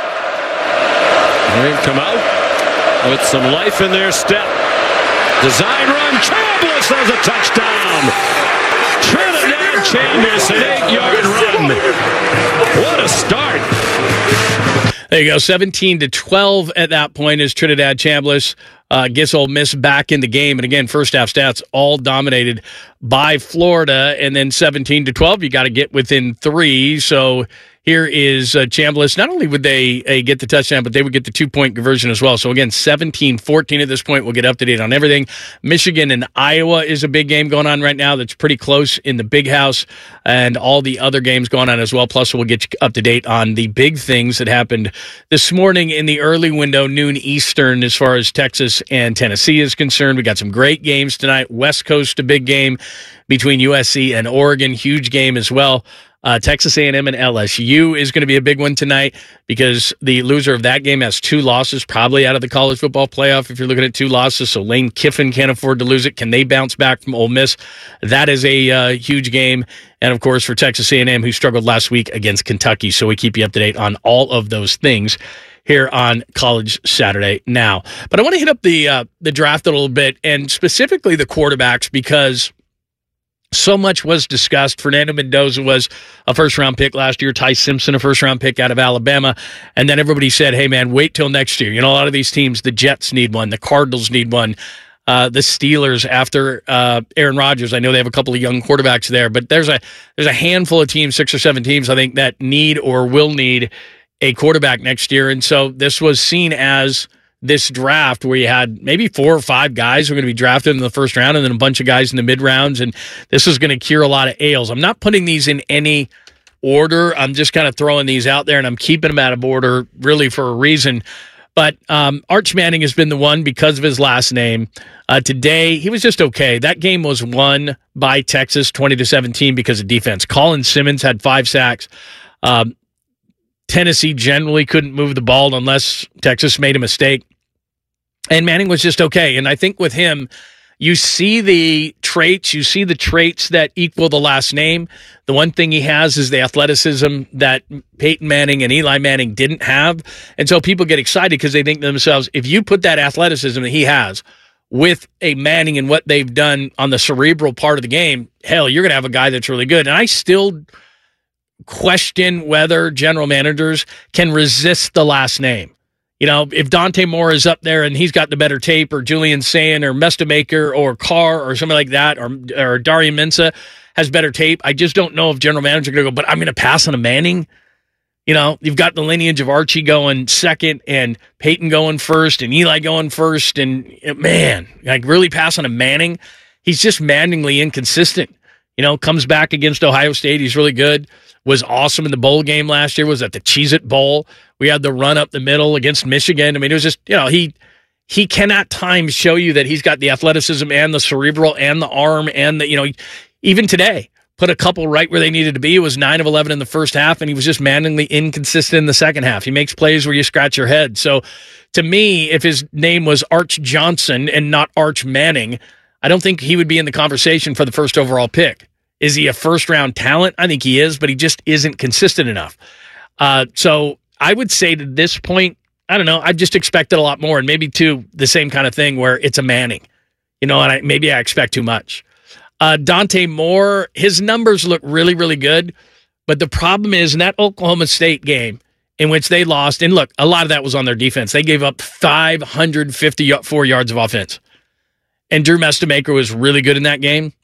They come out with some life in their step. Design run. Chambliss has a touchdown. Trinidad Chambliss, an eight-yard run. What a start. There you go, seventeen to twelve at that point as Trinidad Chambliss uh, gets Ole Miss back in the game. And again, first half stats all dominated by Florida. And then seventeen to twelve, you got to get within three. So here is uh, Chambliss. Not only would they uh, get the touchdown, but they would get the two-point conversion as well. So again, seventeen fourteen at this point. We'll get up to date on everything. Michigan and Iowa is a big game going on right now that's pretty close in the Big House, and all the other games going on as well. Plus, we'll get you up to date on the big things that happened this morning in the early window, noon Eastern, as far as Texas and Tennessee is concerned. We got some great games tonight. West Coast, a big game between U S C and Oregon. Huge game as well. Uh, Texas A and M and L S U is going to be a big one tonight because the loser of that game has two losses, probably out of the college football playoff if you're looking at two losses. So Lane Kiffin can't afford to lose it. Can they bounce back from Ole Miss? That is a uh, huge game. And, of course, for Texas A and M, who struggled last week against Kentucky. So we keep you up to date on all of those things here on College Saturday Now. But I want to hit up the uh, the draft a little bit, and specifically the quarterbacks, because so much was discussed. Fernando Mendoza was a first-round pick last year. Ty Simpson, a first-round pick out of Alabama. And then everybody said, hey, man, wait till next year. You know, a lot of these teams, the Jets need one. The Cardinals need one. Uh, the Steelers, after uh, Aaron Rodgers, I know they have a couple of young quarterbacks there. But there's a there's a handful of teams, six or seven teams, I think, that need or will need a quarterback next year. And so this was seen as this draft where you had maybe four or five guys who are going to be drafted in the first round and then a bunch of guys in the mid rounds. And this is going to cure a lot of ails. I'm not putting these in any order. I'm just kind of throwing these out there, and I'm keeping them out of order really for a reason. But um, Arch Manning has been the one because of his last name. Uh, today, he was just okay. That game was won by Texas twenty to seventeen because of defense. Colin Simmons had five sacks. Um, Tennessee generally couldn't move the ball unless Texas made a mistake. And Manning was just okay. And I think with him, you see the traits, you see the traits that equal the last name. The one thing he has is the athleticism that Peyton Manning and Eli Manning didn't have. And so people get excited because they think to themselves, if you put that athleticism that he has with a Manning and what they've done on the cerebral part of the game, hell, you're going to have a guy that's really good. And I still question whether general managers can resist the last name. You know, if Dante Moore is up there and he's got the better tape, or Julian Sayin or Mestamaker or Carr or somebody like that, or or Darian Mensah has better tape, I just don't know if general manager going to go, but I'm going to pass on a Manning. You know, you've got the lineage of Archie going second and Peyton going first and Eli going first. And, man, like really pass on a Manning. He's just maddeningly inconsistent. You know, comes back against Ohio State. He's really good. Was awesome in the bowl game last year. Was at the Cheez-It Bowl. We had the run up the middle against Michigan. I mean, it was just, you know, he he can at times show you that he's got the athleticism and the cerebral and the arm and the, you know, even today, put a couple right where they needed to be. It was nine of eleven in the first half, and he was just maddeningly inconsistent in the second half. He makes plays where you scratch your head. So to me, if his name was Arch Johnson and not Arch Manning, I don't think he would be in the conversation for the first overall pick. Is he a first-round talent? I think he is, but he just isn't consistent enough. Uh, so I would say to this point, I don't know, I just expected a lot more, and maybe, too, the same kind of thing where it's a Manning. You know, and I, maybe I expect too much. Uh, Dante Moore, his numbers look really, really good, but the problem is in that Oklahoma State game in which they lost, and look, a lot of that was on their defense. They gave up five hundred fifty-four yards of offense, and Drew Mestamaker was really good in that game,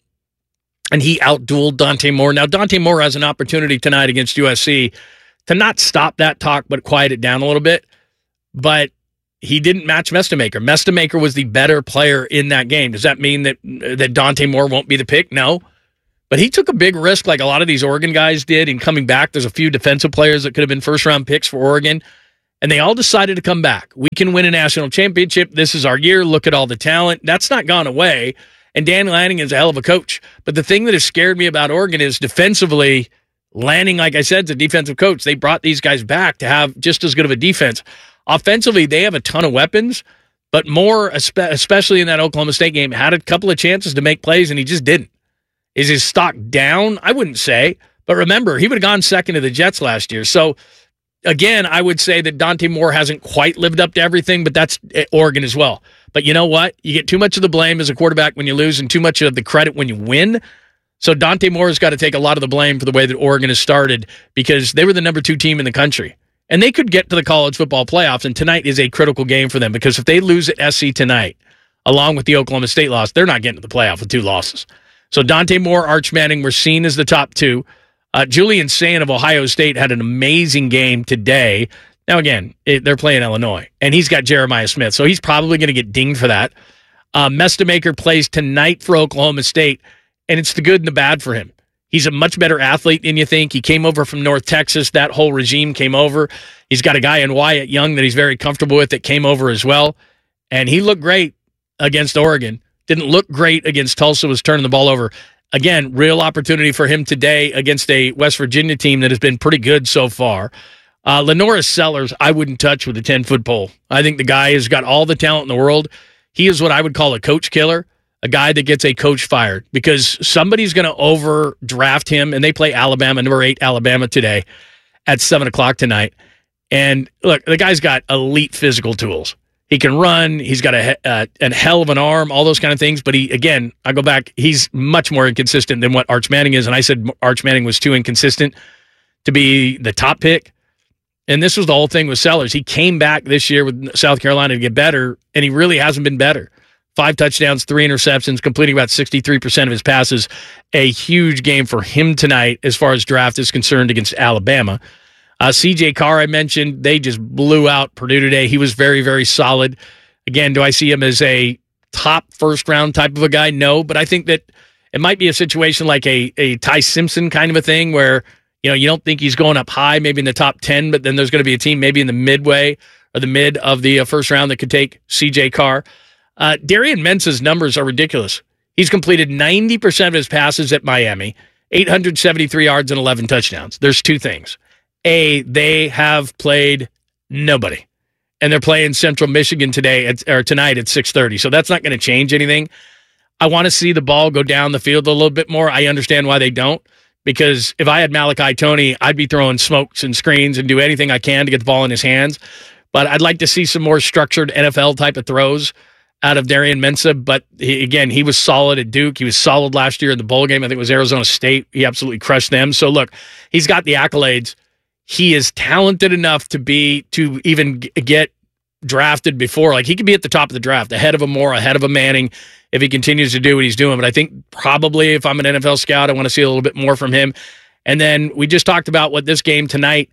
and he outdueled Dante Moore. Now, Dante Moore has an opportunity tonight against U S C to not stop that talk, but quiet it down a little bit, but he didn't match Mestamaker. Mestamaker was the better player in that game. Does that mean that that Dante Moore won't be the pick? No. But he took a big risk like a lot of these Oregon guys did in coming back. There's a few defensive players that could have been first-round picks for Oregon, and they all decided to come back. We can win a national championship. This is our year. Look at all the talent. That's not gone away, and Dan Lanning is a hell of a coach. But the thing that has scared me about Oregon is defensively, Lanning, like I said, is a defensive coach. They brought these guys back to have just as good of a defense. Offensively, they have a ton of weapons, but Moore, especially in that Oklahoma State game, had a couple of chances to make plays, and he just didn't. Is his stock down? I wouldn't say. But remember, he would have gone second to the Jets last year. So, again, I would say that Dante Moore hasn't quite lived up to everything, but that's Oregon as well. But you know what? You get too much of the blame as a quarterback when you lose and too much of the credit when you win. So Dante Moore has got to take a lot of the blame for the way that Oregon has started because they were the number two team in the country. And they could get to the college football playoffs, and tonight is a critical game for them because if they lose at S C tonight, along with the Oklahoma State loss, they're not getting to the playoff with two losses. So Dante Moore, Arch Manning were seen as the top two. Uh, Julian Sayin of Ohio State had an amazing game today. Now, again, it, they're playing Illinois, and he's got Jeremiah Smith, so he's probably going to get dinged for that. Uh, Mestamaker plays tonight for Oklahoma State, and it's the good and the bad for him. He's a much better athlete than you think. He came over from North Texas. That whole regime came over. He's got a guy in Wyatt Young that he's very comfortable with that came over as well, and he looked great against Oregon. Didn't look great against Tulsa, was turning the ball over. Again, real opportunity for him today against a West Virginia team that has been pretty good so far. Uh, Lenoris Sellers, I wouldn't touch with a ten-foot pole. I think the guy has got all the talent in the world. He is what I would call a coach killer, a guy that gets a coach fired because somebody's going to overdraft him, and they play Alabama, number eight Alabama today at seven o'clock tonight. And look, the guy's got elite physical tools. He can run. He's got a, uh, a hell of an arm, all those kind of things. But he, again, I go back, he's much more inconsistent than what Arch Manning is. And I said Arch Manning was too inconsistent to be the top pick. And this was the whole thing with Sellers. He came back this year with South Carolina to get better, and he really hasn't been better. Five touchdowns, three interceptions, completing about sixty-three percent of his passes. A huge game for him tonight as far as draft is concerned against Alabama. Uh, C J Carr, I mentioned, they just blew out Purdue today. He was very, very solid. Again, do I see him as a top first-round type of a guy? No, but I think that it might be a situation like a, a Ty Simpson kind of a thing where, you know, you don't think he's going up high, maybe in the top ten, but then there's going to be a team maybe in the midway or the mid of the uh, first round that could take C J Carr. Uh, Darian Mensah's numbers are ridiculous. He's completed ninety percent of his passes at Miami, eight hundred seventy-three yards and eleven touchdowns. There's two things. A, they have played nobody, and they're playing Central Michigan today at, or tonight at six thirty. So that's not going to change anything. I want to see the ball go down the field a little bit more. I understand why they don't, because if I had Malachi Toney, I'd be throwing smokes and screens and do anything I can to get the ball in his hands. But I'd like to see some more structured N F L type of throws out of Darian Mensah. But he, again, he was solid at Duke. He was solid last year in the bowl game. I think it was Arizona State. He absolutely crushed them. So look, he's got the accolades. He is talented enough to be to even get drafted before. Like, he could be at the top of the draft, ahead of a Moore, ahead of a Manning, if he continues to do what he's doing. But I think probably if I'm an N F L scout, I want to see a little bit more from him. And then we just talked about what this game tonight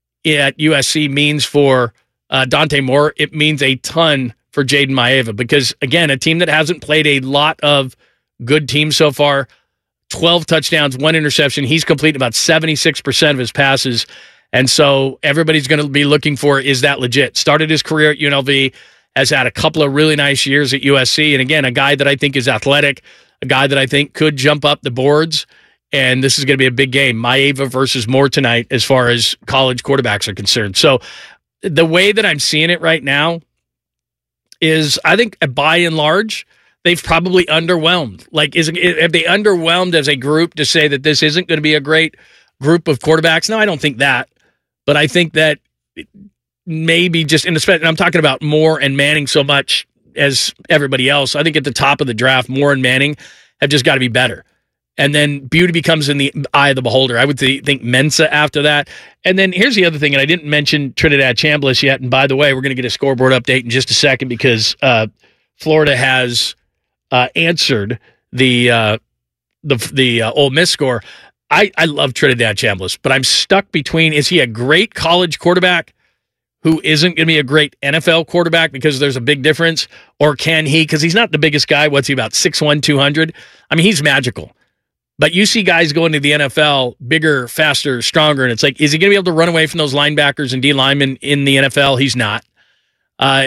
at U S C means for uh, Dante Moore. It means a ton for Jaden Maeva because, again, a team that hasn't played a lot of good teams so far, twelve touchdowns, one interception. He's completed about seventy-six percent of his passes. And so everybody's going to be looking for, is that legit? Started his career at U N L V, has had a couple of really nice years at U S C. And again, a guy that I think is athletic, a guy that I think could jump up the boards. And this is going to be a big game. Maeva versus Moore tonight as far as college quarterbacks are concerned. So the way that I'm seeing it right now is I think by and large, they've probably underwhelmed. Like, is have they underwhelmed as a group to say that this isn't going to be a great group of quarterbacks? No, I don't think that. But I think that maybe just in the, I'm talking about Moore and Manning so much as everybody else. I think at the top of the draft, Moore and Manning have just got to be better. And then beauty becomes in the eye of the beholder. I would th- think Mensa after that. And then here's the other thing, and I didn't mention Trinidad Chambliss yet. And by the way, we're going to get a scoreboard update in just a second because uh, Florida has uh, answered the uh, the the uh, Ole Miss score. I, I love Trinidad Chambliss, but I'm stuck between, is he a great college quarterback who isn't going to be a great N F L quarterback because there's a big difference, or can he, because he's not the biggest guy, what's he, about six one, two hundred? I mean, he's magical. But you see guys going to the N F L, bigger, faster, stronger, and it's like, is he going to be able to run away from those linebackers and D linemen in the N F L? He's not. Uh,